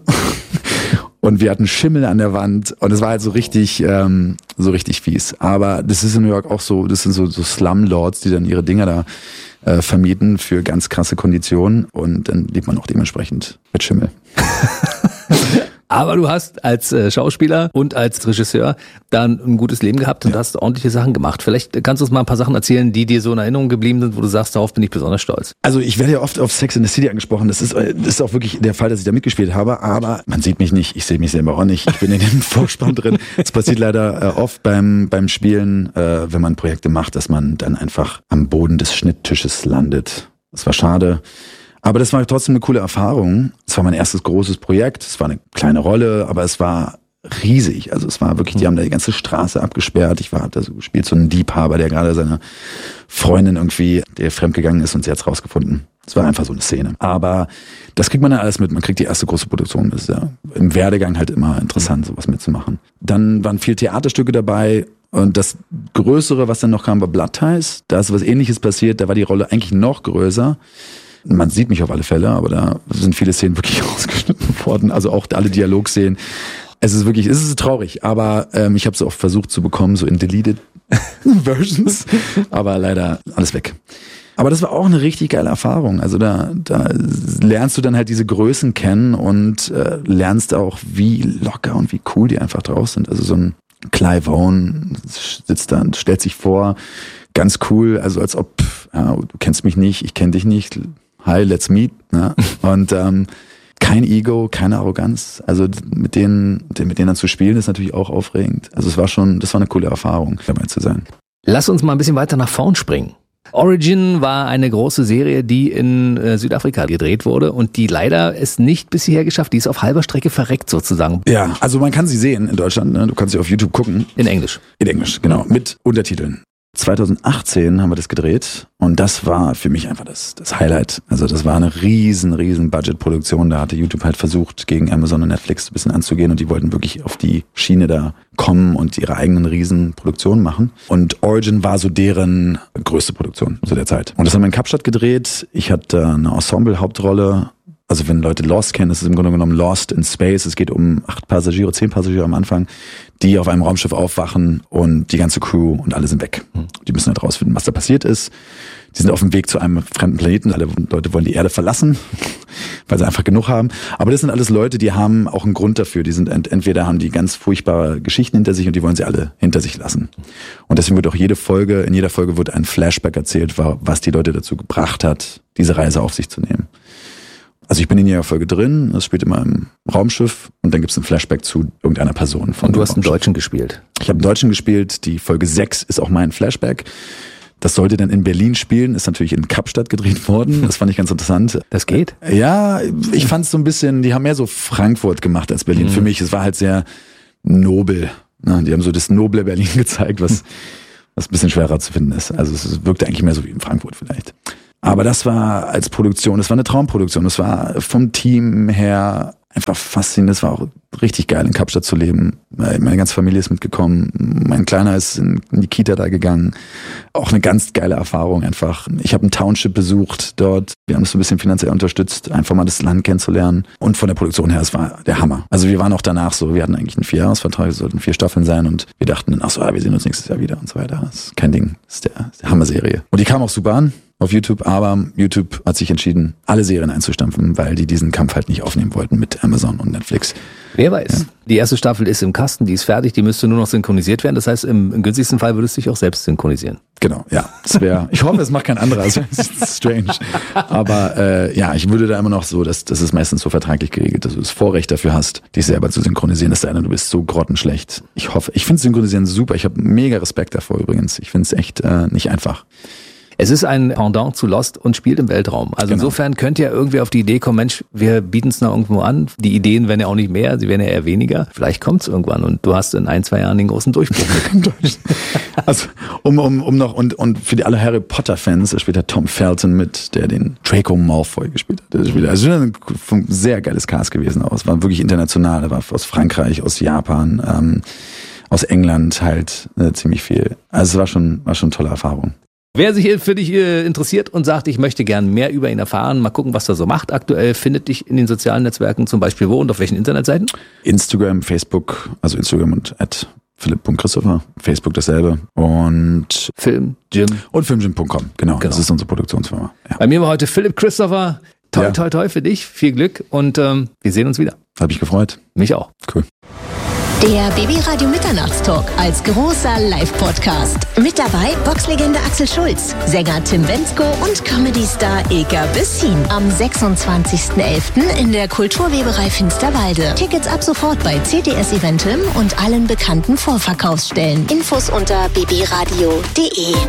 Und wir hatten Schimmel an der Wand und es war halt so richtig, ähm, so richtig fies. Aber das ist in New York auch so, das sind so, so Slumlords, die dann ihre Dinger da äh, vermieten für ganz krasse Konditionen und dann lebt man auch dementsprechend mit Schimmel. Aber du hast als äh, Schauspieler und als Regisseur dann ein gutes Leben gehabt und ja. hast ordentliche Sachen gemacht. Vielleicht kannst du uns mal ein paar Sachen erzählen, die dir so in Erinnerung geblieben sind, wo du sagst, darauf bin ich besonders stolz. Also ich werde ja oft auf Sex in the City angesprochen. Das ist, das ist auch wirklich der Fall, dass ich da mitgespielt habe. Aber man sieht mich nicht, ich sehe mich selber auch nicht. Ich bin in dem Vorspann drin. Es passiert leider äh, oft beim beim Spielen, äh, wenn man Projekte macht, dass man dann einfach am Boden des Schnitttisches landet. Das war schade. Aber das war trotzdem eine coole Erfahrung. Es war mein erstes großes Projekt. Es war eine kleine Rolle, aber es war riesig. Also es war wirklich, die haben da die ganze Straße abgesperrt. Ich war, hab da so gespielt, so einen Liebhaber, der gerade seine Freundin irgendwie, der fremdgegangen ist und sie hat's rausgefunden. Es war einfach so eine Szene. Aber das kriegt man dann alles mit. Man kriegt die erste große Produktion. Das ist ja im Werdegang halt immer interessant, sowas mitzumachen. Dann waren viel Theaterstücke dabei. Und das Größere, was dann noch kam, war Blood Ties. Da ist was Ähnliches passiert. Da war die Rolle eigentlich noch größer. Man sieht mich auf alle Fälle, aber da sind viele Szenen wirklich rausgeschnitten worden. Also auch alle Dialogszenen. Es ist wirklich, es ist traurig, aber ähm, ich habe es auch versucht zu bekommen, so in deleted Versions. Aber leider alles weg. Aber das war auch eine richtig geile Erfahrung. Also da, da lernst du dann halt diese Größen kennen und äh, lernst auch, wie locker und wie cool die einfach draus sind. Also so ein Clive Owen sitzt da und stellt sich vor, ganz cool, also als ob, ja, du kennst mich nicht, ich kenne dich nicht, hi, let's meet. Ne? Und ähm, kein Ego, keine Arroganz. Also mit denen, mit denen dann zu spielen, ist natürlich auch aufregend. Also es war schon, das war eine coole Erfahrung, dabei zu sein. Lass uns mal ein bisschen weiter nach vorn springen. Origin war eine große Serie, die in äh, Südafrika gedreht wurde und die leider es nicht bis hierher geschafft. Die ist auf halber Strecke verreckt sozusagen. Ja, also man kann sie sehen in Deutschland. Ne? Du kannst sie auf YouTube gucken. In Englisch. In Englisch, genau. Mit Untertiteln. zweitausendachtzehn haben wir das gedreht und das war für mich einfach das, das Highlight. Also das war eine riesen, riesen Budgetproduktion. Da hatte YouTube halt versucht, gegen Amazon und Netflix ein bisschen anzugehen und die wollten wirklich auf die Schiene da kommen und ihre eigenen riesen Produktionen machen. Und Origin war so deren größte Produktion zu der Zeit. Und das haben wir in Kapstadt gedreht. Ich hatte eine Ensemble-Hauptrolle. Also wenn Leute Lost kennen, das ist im Grunde genommen Lost in Space. Es geht um acht Passagiere, zehn Passagiere am Anfang, die auf einem Raumschiff aufwachen und die ganze Crew und alle sind weg. Die müssen halt rausfinden, was da passiert ist. Die sind auf dem Weg zu einem fremden Planeten. Alle Leute wollen die Erde verlassen, weil sie einfach genug haben. Aber das sind alles Leute, die haben auch einen Grund dafür. Die sind ent- entweder haben die ganz furchtbare Geschichten hinter sich und die wollen sie alle hinter sich lassen. Und deswegen wird auch jede Folge, in jeder Folge wird ein Flashback erzählt, was die Leute dazu gebracht hat, diese Reise auf sich zu nehmen. Also ich bin in jeder Folge drin, es spielt immer im Raumschiff und dann gibt es ein Flashback zu irgendeiner Person. Von und du hast einen Raumschiff. Deutschen gespielt. Ich habe einen Deutschen gespielt, die Folge sechs ist auch mein Flashback. Das sollte dann in Berlin spielen, ist natürlich in Kapstadt gedreht worden. Das fand ich ganz interessant. Das geht? Ja, ich fand es so ein bisschen, die haben mehr so Frankfurt gemacht als Berlin. Mhm. Für mich, es war halt sehr nobel. Ne? Die haben so das noble Berlin gezeigt, was, was ein bisschen schwerer zu finden ist. Also es wirkte eigentlich mehr so wie in Frankfurt vielleicht. Aber das war als Produktion, das war eine Traumproduktion. Das war vom Team her einfach faszinierend. Das war auch richtig geil, in Kapstadt zu leben. Meine ganze Familie ist mitgekommen. Mein Kleiner ist in die Kita da gegangen. Auch eine ganz geile Erfahrung einfach. Ich habe ein Township besucht dort. Wir haben es so ein bisschen finanziell unterstützt, einfach mal das Land kennenzulernen. Und von der Produktion her, es war der Hammer. Also wir waren auch danach so, wir hatten eigentlich einen Vierjahresvertrag, es sollten vier Staffeln sein und wir dachten dann, ach so, ja, wir sehen uns nächstes Jahr wieder und so weiter. Das ist kein Ding. Das ist der, das ist der Hammer-Serie. Und die kam auch super an auf YouTube, aber YouTube hat sich entschieden, alle Serien einzustampfen, weil die diesen Kampf halt nicht aufnehmen wollten mit Amazon und Netflix. Wer weiß. Ja. Die erste Staffel ist im Kasten, die ist fertig, die müsste nur noch synchronisiert werden. Das heißt, im, im günstigsten Fall würdest du dich auch selbst synchronisieren. Genau, ja. Das wäre. Ich hoffe, es macht kein anderer. Das ist strange. Aber äh, ja, ich würde da immer noch so, dass das ist meistens so vertraglich geregelt, dass du das Vorrecht dafür hast, dich selber zu synchronisieren. Das sei denn, du bist so grottenschlecht. Ich hoffe, ich finde Synchronisieren super. Ich habe mega Respekt davor übrigens. Ich finde es echt äh, nicht einfach. Es ist ein Pendant zu Lost und spielt im Weltraum. Also genau. Insofern könnt ihr irgendwie auf die Idee kommen, Mensch, wir bieten es noch irgendwo an. Die Ideen werden ja auch nicht mehr, sie werden ja eher weniger. Vielleicht kommt es irgendwann und du hast in ein, zwei Jahren den großen Durchbruch. Also um um um noch und und für die alle Harry Potter Fans, da spielt der Tom Felton mit, der den Draco Malfoy gespielt hat. Das ist also ein sehr geiles Cast gewesen auch. Es war wirklich international, er war aus Frankreich, aus Japan, ähm, aus England halt äh, ziemlich viel. Also es war schon war schon eine tolle Erfahrung. Wer sich für dich äh, interessiert und sagt, ich möchte gern mehr über ihn erfahren, mal gucken, was er so macht aktuell, findet dich in den sozialen Netzwerken zum Beispiel wo und auf welchen Internetseiten? Instagram, Facebook, also Instagram und at philipp punkt christopher, Facebook dasselbe und Film, Jim und filmjim punkt com, genau, genau, das ist unsere Produktionsfirma. Ja. Bei mir war heute Philipp Christopher, toi, ja. toi, toi für dich, viel Glück und ähm, wir sehen uns wieder. Hab mich gefreut. Mich auch. Cool. Der B B Radio Mitternachtstalk als großer Live-Podcast. Mit dabei Boxlegende Axel Schulz, Sänger Tim Bendzko und Comedy-Star Ilka Bessin. Am sechsundzwanzigsten elften in der Kulturweberei Finsterwalde. Tickets ab sofort bei C T S Eventim und allen bekannten Vorverkaufsstellen. Infos unter b b radio punkt d e.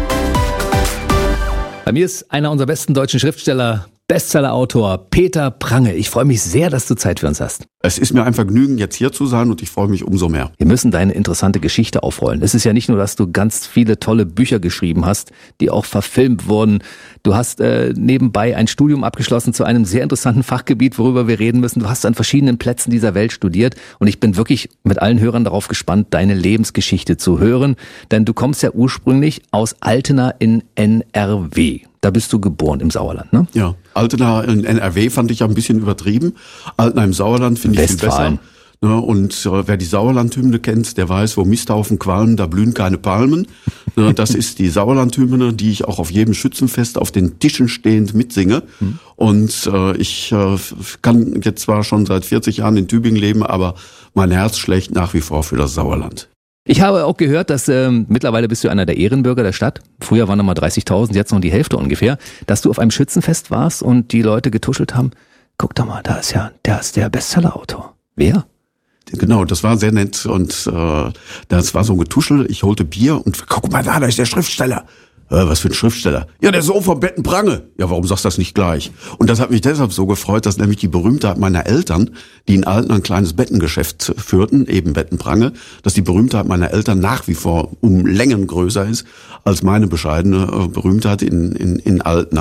Bei mir ist einer unserer besten deutschen Schriftsteller, Bestsellerautor Peter Prange. Ich freue mich sehr, dass du Zeit für uns hast. Es ist mir ein Vergnügen, jetzt hier zu sein und ich freue mich umso mehr. Wir müssen deine interessante Geschichte aufrollen. Es ist ja nicht nur, dass du ganz viele tolle Bücher geschrieben hast, die auch verfilmt wurden. Du hast äh, nebenbei ein Studium abgeschlossen zu einem sehr interessanten Fachgebiet, worüber wir reden müssen. Du hast an verschiedenen Plätzen dieser Welt studiert und ich bin wirklich mit allen Hörern darauf gespannt, deine Lebensgeschichte zu hören. Denn du kommst ja ursprünglich aus Altena in N R W. Da bist du geboren im Sauerland, ne? Ja, Altena in N R W fand ich ja ein bisschen übertrieben. Altena im Sauerland finde ich viel besser. Ja, und äh, wer die Sauerlandhymne kennt, der weiß, wo Misthaufen qualmen, da blühen keine Palmen. Ja, das ist die Sauerlandhymne, die ich auch auf jedem Schützenfest auf den Tischen stehend mitsinge. Hm. Und äh, ich äh, kann jetzt zwar schon seit vierzig Jahren in Tübingen leben, aber mein Herz schlägt nach wie vor für das Sauerland. Ich habe auch gehört, dass ähm, mittlerweile bist du einer der Ehrenbürger der Stadt. Früher waren noch mal dreißigtausend, jetzt noch die Hälfte ungefähr. Dass du auf einem Schützenfest warst und die Leute getuschelt haben. Guck doch mal, da ist ja, der ist der Bestsellerautor. Wer? Genau, das war sehr nett und äh, das war so ein Getuschel. Ich holte Bier und guck mal da, da ist der Schriftsteller. Äh, was für ein Schriftsteller? Ja, der Sohn vom Betten Prange. Ja, warum sagst du das nicht gleich? Und das hat mich deshalb so gefreut, dass nämlich die Berühmtheit meiner Eltern, die in Altena ein kleines Bettengeschäft führten, eben Betten Prange, dass die Berühmtheit meiner Eltern nach wie vor um Längen größer ist als meine bescheidene äh, Berühmtheit in, in, in Altena.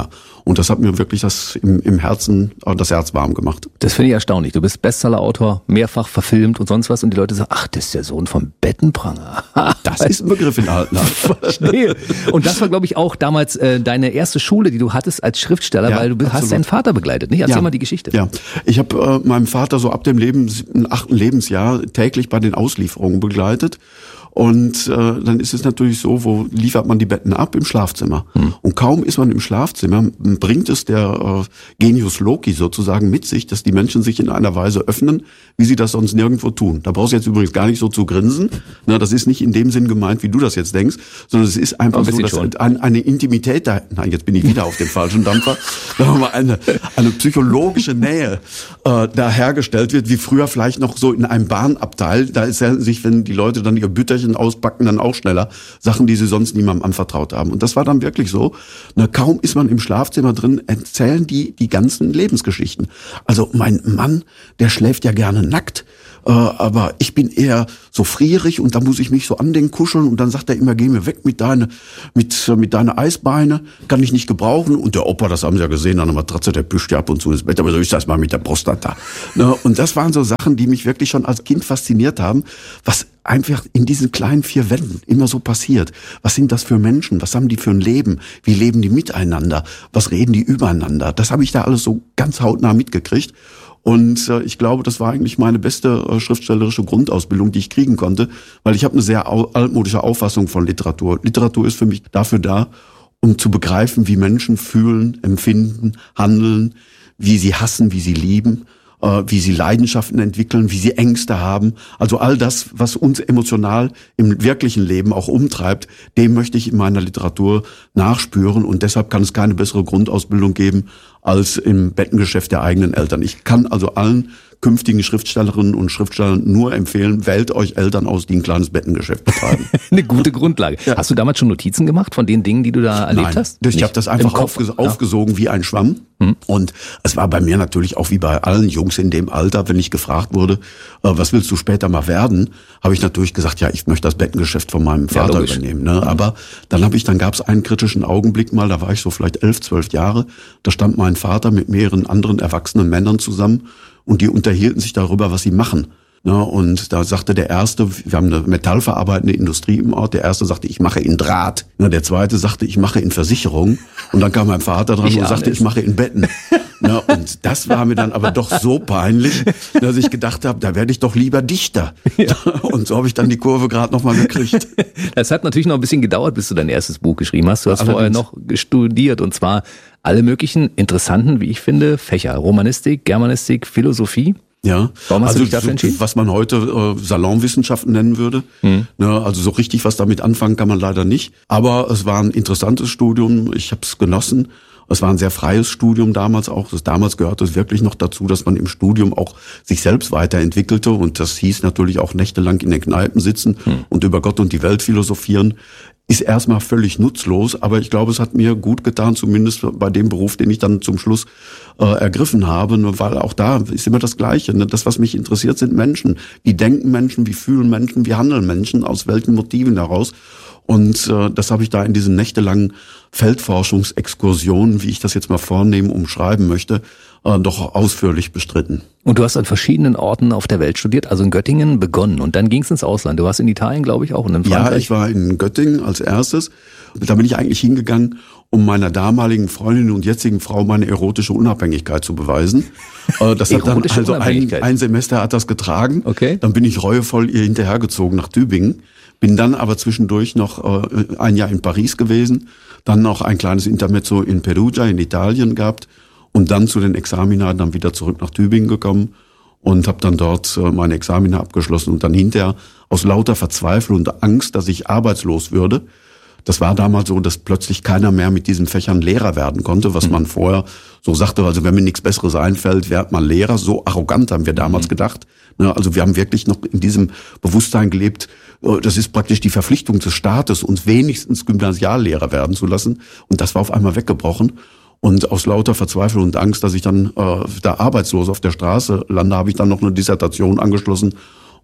Und das hat mir wirklich das im, im Herzen, das Herz warm gemacht. Das finde ich erstaunlich. Du bist Bestsellerautor, mehrfach verfilmt und sonst was und die Leute sagen, ach, das ist der Sohn von Bettenpranger. Das ist ein Begriff in alten Verstehe. Und das war, glaube ich, auch damals äh, deine erste Schule, die du hattest als Schriftsteller, ja, weil du absolut. hast deinen Vater begleitet, nicht? Erzähl ja. mal die Geschichte. Ja, ich habe äh, meinen Vater so ab dem Leben, achten Lebensjahr täglich bei den Auslieferungen begleitet. Und äh, dann ist es natürlich so, wo liefert man die Betten ab? Im Schlafzimmer. Hm. Und kaum ist man im Schlafzimmer, bringt es der äh, Genius Loci sozusagen mit sich, dass die Menschen sich in einer Weise öffnen, wie sie das sonst nirgendwo tun. Da brauchst du jetzt übrigens gar nicht so zu grinsen. Na, das ist nicht in dem Sinn gemeint, wie du das jetzt denkst, sondern es ist einfach ein so, dass ein, eine Intimität da, nein, jetzt bin ich wieder auf dem falschen Dampfer, sagen wir mal, eine, eine psychologische Nähe äh, da hergestellt wird, wie früher vielleicht noch so in einem Bahnabteil. Da ist ja sich, wenn die Leute dann ihr Bütterchen auspacken, dann auch schneller Sachen, die sie sonst niemandem anvertraut haben. Und das war dann wirklich so. Na, kaum ist man im Schlafzimmer drin, erzählen die die ganzen Lebensgeschichten. Also mein Mann, der schläft ja gerne nackt, äh, aber ich bin eher so frierig und da muss ich mich so an den kuscheln und dann sagt er immer, geh mir weg mit deine, mit, mit deine Eisbeine, kann ich nicht gebrauchen. Und der Opa, das haben sie ja gesehen, an der Matratze, der pischt ja ab und zu ins Bett, aber so ist das mal mit der Prostata. Na, und das waren so Sachen, die mich wirklich schon als Kind fasziniert haben, was einfach in diesen kleinen vier Wänden immer so passiert. Was sind das für Menschen? Was haben die für ein Leben? Wie leben die miteinander? Was reden die übereinander? Das habe ich da alles so ganz hautnah mitgekriegt. Und äh, ich glaube, das war eigentlich meine beste äh, schriftstellerische Grundausbildung, die ich kriegen konnte, weil ich habe eine sehr au- altmodische Auffassung von Literatur. Literatur ist für mich dafür da, um zu begreifen, wie Menschen fühlen, empfinden, handeln, wie sie hassen, wie sie lieben, wie sie Leidenschaften entwickeln, wie sie Ängste haben. Also all das, was uns emotional im wirklichen Leben auch umtreibt, dem möchte ich in meiner Literatur nachspüren. Und deshalb kann es keine bessere Grundausbildung geben als im Bettengeschäft der eigenen Eltern. Ich kann also allen künftigen Schriftstellerinnen und Schriftstellern nur empfehlen, wählt euch Eltern aus, die ein kleines Bettengeschäft betreiben. Eine gute Grundlage. Ja. Hast du damals schon Notizen gemacht von den Dingen, die du da erlebt Nein, hast? Ich habe das einfach aufges- aufgesogen ja. wie ein Schwamm. Hm. Und es war bei mir natürlich auch wie bei allen Jungs in dem Alter, wenn ich gefragt wurde, äh, was willst du später mal werden, habe ich natürlich gesagt, ja, ich möchte das Bettengeschäft von meinem Vater ja, übernehmen. Ne? Mhm. Aber dann habe ich, dann gab es einen kritischen Augenblick mal, da war ich so vielleicht elf, zwölf Jahre, da stand mein Vater mit mehreren anderen erwachsenen Männern zusammen und die unterhielten sich darüber, was sie machen. Ja, und da sagte der Erste, wir haben eine metallverarbeitende Industrie im Ort, der Erste sagte, ich mache in Draht. Ja, der Zweite sagte, ich mache in Versicherung. Und dann kam mein Vater dran ich und sagte, es. ich mache in Betten. Ja, und das war mir dann aber doch so peinlich, dass ich gedacht habe, da werde ich doch lieber Dichter. Ja. Und so habe ich dann die Kurve gerade noch mal gekriegt. Das hat natürlich noch ein bisschen gedauert, bis du dein erstes Buch geschrieben hast. Du hast Allerdings. vorher noch studiert und zwar alle möglichen interessanten, wie ich finde, Fächer. Romanistik, Germanistik, Philosophie. Ja, Warum hast also du dich dafür entschieden? Was man heute äh, Salonwissenschaften nennen würde. Mhm. Ne, also so richtig was damit anfangen kann man leider nicht. Aber es war ein interessantes Studium, ich habe es genossen. Es war ein sehr freies Studium damals auch. Das, damals gehörte es wirklich noch dazu, dass man im Studium auch sich selbst weiterentwickelte. Und das hieß natürlich auch nächtelang in den Kneipen sitzen mhm. und über Gott und die Welt philosophieren. Ist erstmal völlig nutzlos, aber ich glaube, es hat mir gut getan, zumindest bei dem Beruf, den ich dann zum Schluss äh, ergriffen habe, weil auch da ist immer das Gleiche. Ne? Das, was mich interessiert, sind Menschen. Wie denken Menschen, wie fühlen Menschen, wie handeln Menschen, aus welchen Motiven heraus? Und äh, das habe ich da in diesen nächtelangen Feldforschungsexkursionen, wie ich das jetzt mal vornehmen, umschreiben möchte, äh, doch ausführlich bestritten. Und du hast an verschiedenen Orten auf der Welt studiert, also in Göttingen begonnen und dann ging es ins Ausland. Du warst in Italien, glaube ich, auch und in Frankreich. Ja, ich war in Göttingen als erstes. Da bin ich eigentlich hingegangen, um meiner damaligen Freundin und jetzigen Frau meine erotische Unabhängigkeit zu beweisen. Das hat dann also ein, ein Semester hat das getragen. Okay. Dann bin ich reuevoll ihr hinterhergezogen nach Tübingen. Bin dann aber zwischendurch noch äh, ein Jahr in Paris gewesen, dann noch ein kleines Intermezzo in Perugia in Italien gehabt und dann zu den Examina dann wieder zurück nach Tübingen gekommen und habe dann dort äh, meine Examina abgeschlossen und dann hinterher aus lauter Verzweiflung und Angst, dass ich arbeitslos würde. Das war damals so, dass plötzlich keiner mehr mit diesen Fächern Lehrer werden konnte, was man vorher so sagte, also wenn mir nichts Besseres einfällt, wird man Lehrer. So arrogant haben wir damals gedacht. Also wir haben wirklich noch in diesem Bewusstsein gelebt, das ist praktisch die Verpflichtung des Staates, uns wenigstens Gymnasiallehrer werden zu lassen. Und das war auf einmal weggebrochen. Und aus lauter Verzweiflung und Angst, dass ich dann äh, da arbeitslos auf der Straße lande, habe ich dann noch eine Dissertation angeschlossen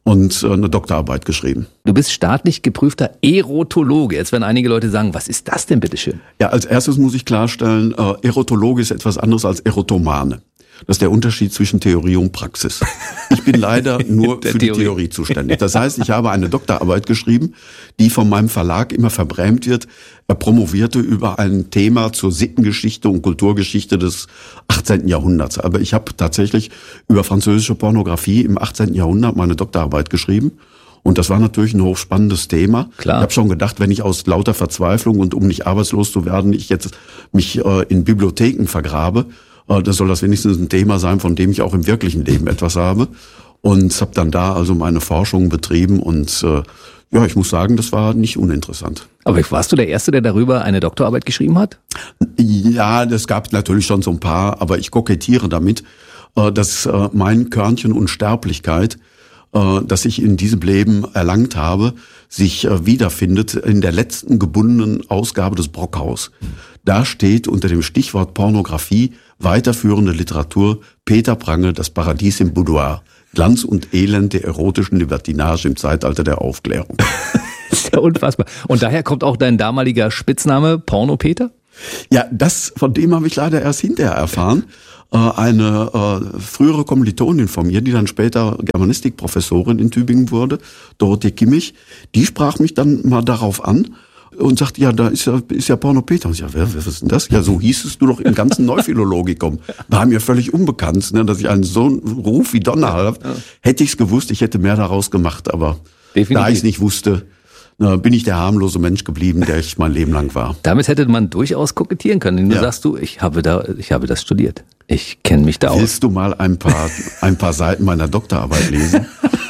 und eine Doktorarbeit geschrieben. Du bist staatlich geprüfter Erotologe. Jetzt werden einige Leute sagen, was ist das denn bitteschön? Ja, als erstes muss ich klarstellen, äh, Erotologe ist etwas anderes als Erotomane. Das ist der Unterschied zwischen Theorie und Praxis. Ich bin leider nur für Theorie. die Theorie zuständig. Das heißt, ich habe eine Doktorarbeit geschrieben, die von meinem Verlag immer verbrämt wird. Er promovierte über ein Thema zur Sittengeschichte und Kulturgeschichte des achtzehnten Jahrhunderts. Aber ich habe tatsächlich über französische Pornografie im achtzehnten Jahrhundert meine Doktorarbeit geschrieben. Und das war natürlich ein hochspannendes Thema. Klar. Ich habe schon gedacht, wenn ich aus lauter Verzweiflung und um nicht arbeitslos zu werden, ich jetzt mich äh, in Bibliotheken vergrabe, das soll das wenigstens ein Thema sein, von dem ich auch im wirklichen Leben etwas habe. Und habe dann da also meine Forschung betrieben und äh, ja, ich muss sagen, das war nicht uninteressant. Aber warst du der Erste, der darüber eine Doktorarbeit geschrieben hat? Ja, das gab natürlich schon so ein paar, aber ich kokettiere damit, äh, dass äh, mein Körnchen Unsterblichkeit, äh, das ich in diesem Leben erlangt habe, sich äh, wiederfindet in der letzten gebundenen Ausgabe des Brockhaus. Da steht unter dem Stichwort Pornografie weiterführende Literatur Peter Prange, Das Paradies im Boudoir. Glanz und Elend der erotischen Libertinage im Zeitalter der Aufklärung. Das ist ja unfassbar. Und daher kommt auch dein damaliger Spitzname Porno Peter? Ja, das, von dem habe ich leider erst hinterher erfahren. Eine äh, frühere Kommilitonin von mir, die dann später Germanistikprofessorin in Tübingen wurde, Dorothee Kimmich, die sprach mich dann mal darauf an und sagte, ja, da ist ja, ist ja Porno Peter. Und ich sag, wer, wer ist denn das? Ja, so hieß es du doch im ganzen Neuphilologikum. War mir völlig unbekannt, ne, dass ich einen so einen Ruf wie Donner habe. Ja. Hätte ich es gewusst, ich hätte mehr daraus gemacht, aber definitiv. Da ich es nicht wusste, na, bin ich der harmlose Mensch geblieben, der ich mein Leben lang war. Damit hätte man durchaus kokettieren können. Du ja. sagst du, ich habe da, ich habe das studiert. Ich kenne mich da aus. Willst du mal ein paar, ein paar Seiten meiner Doktorarbeit lesen?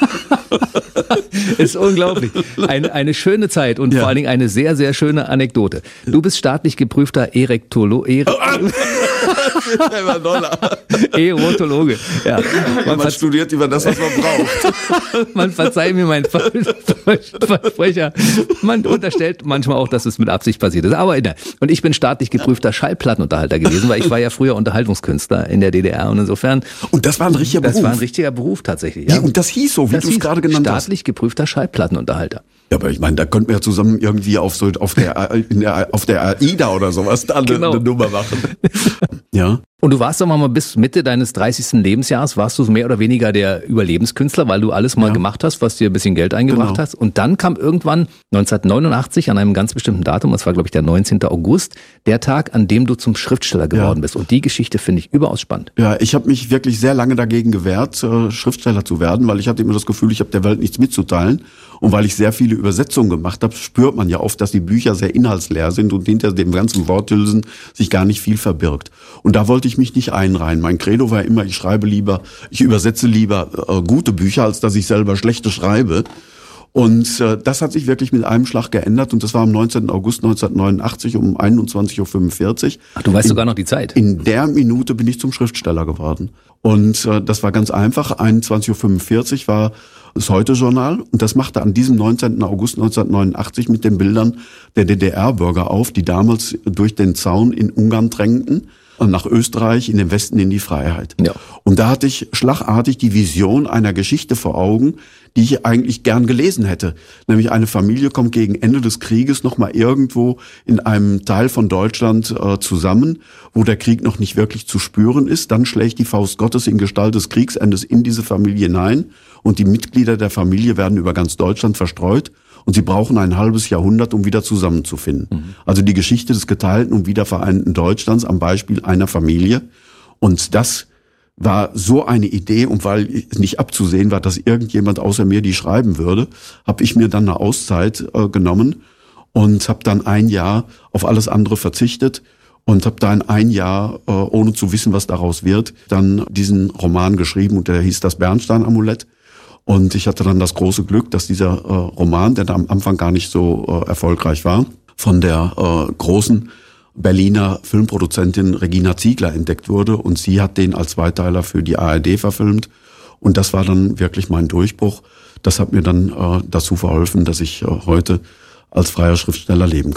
Ist unglaublich. Eine, eine schöne Zeit und ja. vor allen Dingen eine sehr, sehr schöne Anekdote. Du bist staatlich geprüfter Erektologe. Erotologe. Ja. Man, man studiert über das, was man braucht. Man verzeiht mir meinen Versprecher. Man unterstellt manchmal auch, dass es mit Absicht passiert ist. Aber inne. Und ich bin staatlich geprüfter Schallplattenunterhalter gewesen, weil ich war ja früher Unterhaltungskünstler in der D D R und insofern. Und das war ein richtiger Beruf? Das war ein richtiger Beruf tatsächlich. Ja. Ja, und das hieß so, wie du es gerade genannt hast. Staatlich geprüfter Schallplattenunterhalter. Ja, aber ich meine, da könnten wir ja zusammen irgendwie auf so auf der, in der auf der AIDA oder sowas da genau. eine, eine Nummer machen. Ja. Und du warst doch mal bis Mitte deines dreißigsten Lebensjahres, warst du mehr oder weniger der Überlebenskünstler, weil du alles mal ja. gemacht hast, was dir ein bisschen Geld eingebracht genau. hast. Und dann kam irgendwann neunzehnhundertneunundachtzig an einem ganz bestimmten Datum, das war glaube ich der neunzehnten August, der Tag, an dem du zum Schriftsteller geworden ja. bist. Und die Geschichte finde ich überaus spannend. Ja, ich habe mich wirklich sehr lange dagegen gewehrt, äh, Schriftsteller zu werden, weil ich hatte immer das Gefühl, ich habe der Welt nichts mitzuteilen. Und weil ich sehr viele Übersetzungen gemacht habe, spürt man ja oft, dass die Bücher sehr inhaltsleer sind und hinter dem ganzen Worthülsen sich gar nicht viel verbirgt. Und da wollte ich mich nicht einreihen. Mein Credo war immer, ich schreibe lieber, ich übersetze lieber äh, gute Bücher, als dass ich selber schlechte schreibe. Und äh, das hat sich wirklich mit einem Schlag geändert und das war am neunzehnten August neunzehnhundertneunundachtzig um einundzwanzig Uhr fünfundvierzig. Ach, du weißt in, sogar noch die Zeit. In der Minute bin ich zum Schriftsteller geworden. Und äh, das war ganz einfach. einundzwanzig Uhr fünfundvierzig war das Heute-Journal und das machte an diesem neunzehnten August neunzehnhundertneunundachtzig mit den Bildern der D D R-Bürger auf, die damals durch den Zaun in Ungarn drängten, nach Österreich, in den Westen in die Freiheit. Ja. Und da hatte ich schlagartig die Vision einer Geschichte vor Augen, die ich eigentlich gern gelesen hätte. Nämlich eine Familie kommt gegen Ende des Krieges noch mal irgendwo in einem Teil von Deutschland äh, zusammen, wo der Krieg noch nicht wirklich zu spüren ist. Dann schlägt die Faust Gottes in Gestalt des Kriegsendes in diese Familie hinein und die Mitglieder der Familie werden über ganz Deutschland verstreut. Und sie brauchen ein halbes Jahrhundert, um wieder zusammenzufinden. Mhm. Also die Geschichte des geteilten und wiedervereinten Deutschlands am Beispiel einer Familie. Und das war so eine Idee, und weil nicht abzusehen war, dass irgendjemand außer mir die schreiben würde, habe ich mir dann eine Auszeit äh, genommen und habe dann ein Jahr auf alles andere verzichtet und habe dann ein Jahr, äh, ohne zu wissen, was daraus wird, dann diesen Roman geschrieben und der hieß Das Bernstein-Amulett. Und ich hatte dann das große Glück, dass dieser äh, Roman, der da am Anfang gar nicht so äh, erfolgreich war, von der äh, großen Berliner Filmproduzentin Regina Ziegler entdeckt wurde. Und sie hat den als Zweiteiler für die A R D verfilmt. Und das war dann wirklich mein Durchbruch. Das hat mir dann äh, dazu verholfen, dass ich äh, heute als freier Schriftsteller leben kann.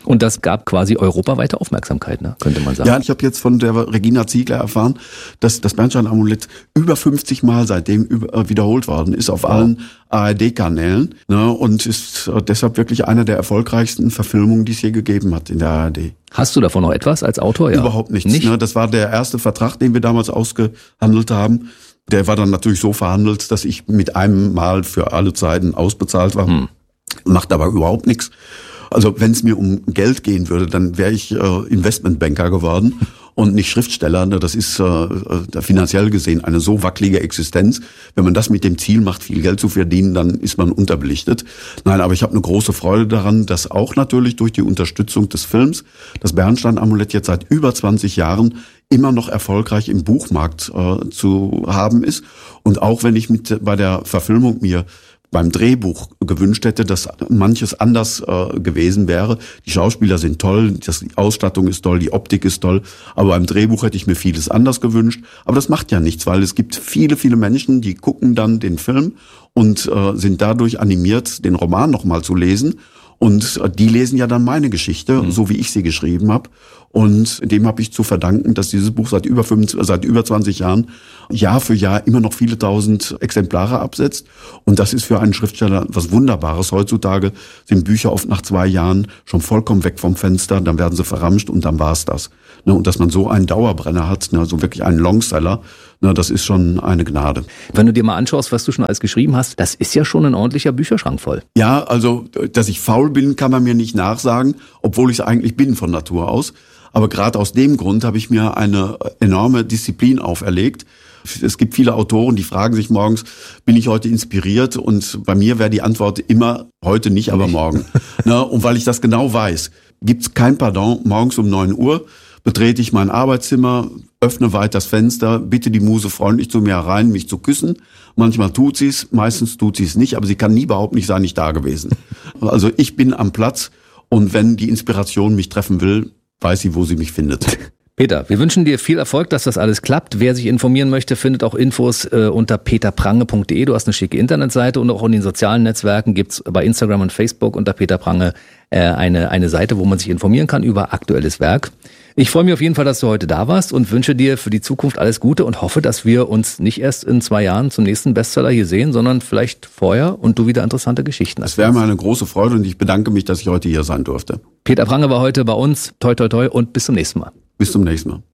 Und das gab quasi europaweite Aufmerksamkeit, ne? Könnte man sagen. Ja, ich habe jetzt von der Regina Ziegler erfahren, dass das Bernstein-Amulett über fünfzig Mal seitdem über, äh, wiederholt worden ist auf wow. allen A R D-Kanälen, ne? Und ist äh, deshalb wirklich einer der erfolgreichsten Verfilmungen, die es je gegeben hat in der A R D. Hast du davon noch etwas als Autor? Ja. Überhaupt nichts. Nicht? Ne? Das war der erste Vertrag, den wir damals ausgehandelt haben. Der war dann natürlich so verhandelt, dass ich mit einem Mal für alle Zeiten ausbezahlt war. Hm. Macht aber überhaupt nichts. Also wenn es mir um Geld gehen würde, dann wäre ich äh, Investmentbanker geworden und nicht Schriftsteller. Das ist äh, finanziell gesehen eine so wackelige Existenz. Wenn man das mit dem Ziel macht, viel Geld zu verdienen, dann ist man unterbelichtet. Nein, aber ich habe eine große Freude daran, dass auch natürlich durch die Unterstützung des Films das Bernstein-Amulett jetzt seit über zwanzig Jahren immer noch erfolgreich im Buchmarkt äh, zu haben ist. Und auch wenn ich mit bei der Verfilmung mir beim Drehbuch gewünscht hätte, dass manches anders äh, gewesen wäre. Die Schauspieler sind toll, das, die Ausstattung ist toll, die Optik ist toll, aber beim Drehbuch hätte ich mir vieles anders gewünscht. Aber das macht ja nichts, weil es gibt viele, viele Menschen, die gucken dann den Film und äh, sind dadurch animiert, den Roman nochmal zu lesen. Und äh, die lesen ja dann meine Geschichte, mhm. so wie ich sie geschrieben habe. Und dem habe ich zu verdanken, dass dieses Buch seit über fünfzig, seit über zwanzig Jahren Jahr für Jahr immer noch viele tausend Exemplare absetzt. Und das ist für einen Schriftsteller was Wunderbares. Heutzutage sind Bücher oft nach zwei Jahren schon vollkommen weg vom Fenster, dann werden sie verramscht und dann war's das. Und dass man so einen Dauerbrenner hat, so wirklich einen Longseller, das ist schon eine Gnade. Wenn du dir mal anschaust, was du schon alles geschrieben hast, das ist ja schon ein ordentlicher Bücherschrank voll. Ja, also, dass ich faul bin, kann man mir nicht nachsagen, obwohl ich es eigentlich bin von Natur aus. Aber gerade aus dem Grund habe ich mir eine enorme Disziplin auferlegt. Es gibt viele Autoren, die fragen sich morgens, bin ich heute inspiriert? Und bei mir wäre die Antwort immer, heute nicht, aber morgen. Na, und weil ich das genau weiß, gibt's kein Pardon. Morgens um neun Uhr betrete ich mein Arbeitszimmer, öffne weit das Fenster, bitte die Muse freundlich zu mir herein, mich zu küssen. Manchmal tut sie's, meistens tut sie's nicht, aber sie kann nie überhaupt nicht sein, nicht da gewesen. Also ich bin am Platz und wenn die Inspiration mich treffen will, weiß sie, wo sie mich findet. Peter, wir wünschen dir viel Erfolg, dass das alles klappt. Wer sich informieren möchte, findet auch Infos äh, unter peter prange punkt de. Du hast eine schicke Internetseite und auch in den sozialen Netzwerken gibt's bei Instagram und Facebook unter Peter Prange äh, eine, eine Seite, wo man sich informieren kann über aktuelles Werk. Ich freue mich auf jeden Fall, dass du heute da warst und wünsche dir für die Zukunft alles Gute und hoffe, dass wir uns nicht erst in zwei Jahren zum nächsten Bestseller hier sehen, sondern vielleicht vorher und du wieder interessante Geschichten hast. Das wäre mir eine große Freude und ich bedanke mich, dass ich heute hier sein durfte. Peter Prange war heute bei uns. Toi, toi, toi und bis zum nächsten Mal. Bis zum nächsten Mal.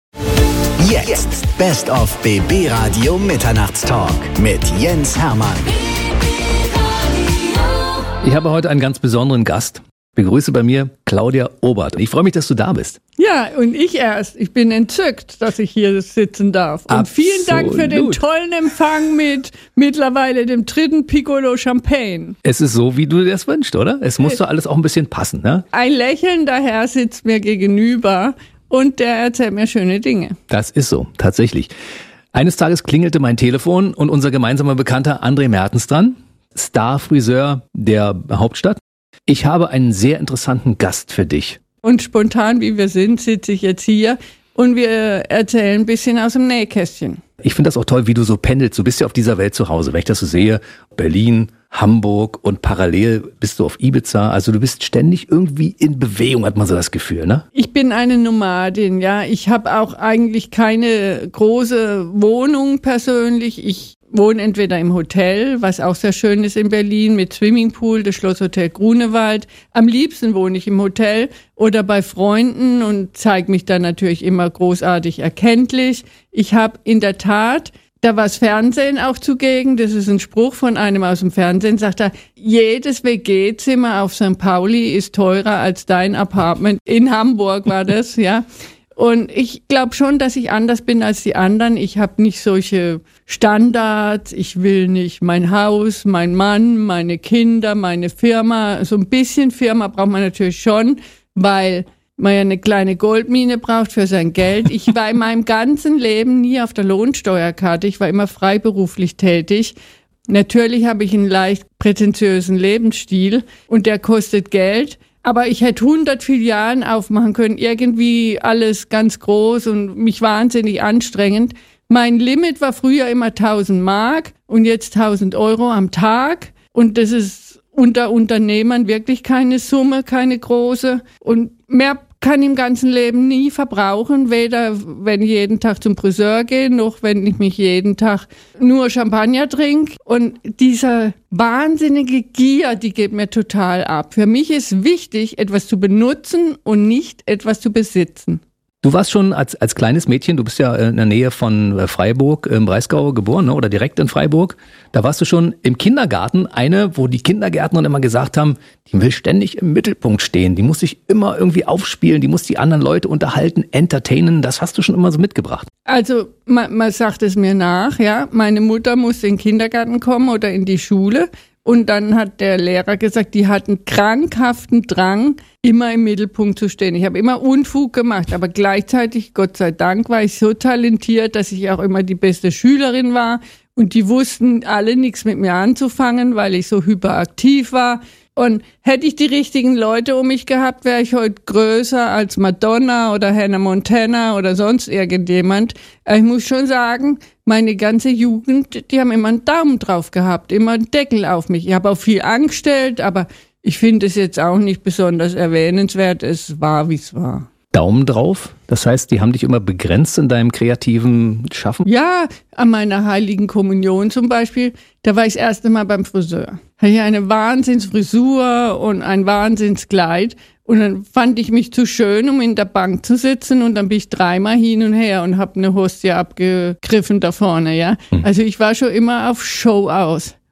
Jetzt Best of B B Radio Mitternachtstalk mit Jens Hermann. Ich habe heute einen ganz besonderen Gast. Begrüße bei mir Claudia Obert. Ich freue mich, dass du da bist. Ja, und ich erst. Ich bin entzückt, dass ich hier sitzen darf. Und Absolut. Vielen Dank für den tollen Empfang mit mittlerweile dem dritten Piccolo Champagne. Es ist so, wie du dir das wünschst, oder? Es muss doch alles auch ein bisschen passen, ne? Ein lächelnder Herr sitzt mir gegenüber und der erzählt mir schöne Dinge. Das ist so, tatsächlich. Eines Tages klingelte mein Telefon und unser gemeinsamer Bekannter André Mertens dran, Starfriseur der Hauptstadt. Ich habe einen sehr interessanten Gast für dich. Und spontan, wie wir sind, sitze ich jetzt hier und wir erzählen ein bisschen aus dem Nähkästchen. Ich finde das auch toll, wie du so pendelst. Du bist ja auf dieser Welt zu Hause. Wenn ich das so sehe, Berlin, Hamburg und parallel bist du auf Ibiza. Also du bist ständig irgendwie in Bewegung, hat man so das Gefühl, ne? Ich bin eine Nomadin, ja. Ich habe auch eigentlich keine große Wohnung persönlich. Ich wohne entweder im Hotel, was auch sehr schön ist in Berlin, mit Swimmingpool, das Schlosshotel Grunewald. Am liebsten wohne ich im Hotel oder bei Freunden und zeige mich dann natürlich immer großartig erkenntlich. Ich habe in der Tat, da war das Fernsehen auch zugegen, das ist ein Spruch von einem aus dem Fernsehen, sagt er, jedes W G-Zimmer auf Sankt Pauli ist teurer als dein Apartment. In Hamburg war das, ja. Und ich glaube schon, dass ich anders bin als die anderen. Ich habe nicht solche Standards. Ich will nicht mein Haus, mein Mann, meine Kinder, meine Firma. So ein bisschen Firma braucht man natürlich schon, weil man ja eine kleine Goldmine braucht für sein Geld. Ich war in meinem ganzen Leben nie auf der Lohnsteuerkarte. Ich war immer freiberuflich tätig. Natürlich habe ich einen leicht prätentiösen Lebensstil und der kostet Geld. Aber ich hätte hundert Filialen aufmachen können, irgendwie alles ganz groß und mich wahnsinnig anstrengend. Mein Limit war früher immer tausend Mark und jetzt tausend Euro am Tag. Und das ist unter Unternehmern wirklich keine Summe, keine große. Und mehr kann im ganzen Leben nie verbrauchen, weder wenn ich jeden Tag zum Friseur gehe, noch wenn ich mich jeden Tag nur Champagner trinke. Und diese wahnsinnige Gier, die geht mir total ab. Für mich ist wichtig, etwas zu benutzen und nicht etwas zu besitzen. Du warst schon als als kleines Mädchen, du bist ja in der Nähe von Freiburg im Breisgau geboren, ne? Oder direkt in Freiburg. Da warst du schon im Kindergarten eine, wo die Kindergärtner immer gesagt haben, die will ständig im Mittelpunkt stehen, die muss sich immer irgendwie aufspielen, die muss die anderen Leute unterhalten, entertainen. Das hast du schon immer so mitgebracht. Also man, man sagt es mir nach, ja. Meine Mutter musste in den Kindergarten kommen oder in die Schule. Und dann hat der Lehrer gesagt, die hatten krankhaften Drang, immer im Mittelpunkt zu stehen. Ich habe immer Unfug gemacht, aber gleichzeitig, Gott sei Dank, war ich so talentiert, dass ich auch immer die beste Schülerin war. Und die wussten alle nichts mit mir anzufangen, weil ich so hyperaktiv war. Und hätte ich die richtigen Leute um mich gehabt, wäre ich heute größer als Madonna oder Hannah Montana oder sonst irgendjemand. Ich muss schon sagen, meine ganze Jugend, die haben immer einen Daumen drauf gehabt, immer einen Deckel auf mich. Ich habe auch viel angestellt, aber ich finde es jetzt auch nicht besonders erwähnenswert. Es war, wie es war. Daumen drauf? Das heißt, die haben dich immer begrenzt in deinem kreativen Schaffen? Ja, an meiner Heiligen Kommunion zum Beispiel, da war ich das erste Mal beim Friseur. Hatte ich eine Wahnsinnsfrisur und ein Wahnsinnskleid. Und dann fand ich mich zu schön, um in der Bank zu sitzen. Und dann bin ich dreimal hin und her und habe eine Hostie abgegriffen da vorne, ja. Hm. Also ich war schon immer auf Show aus.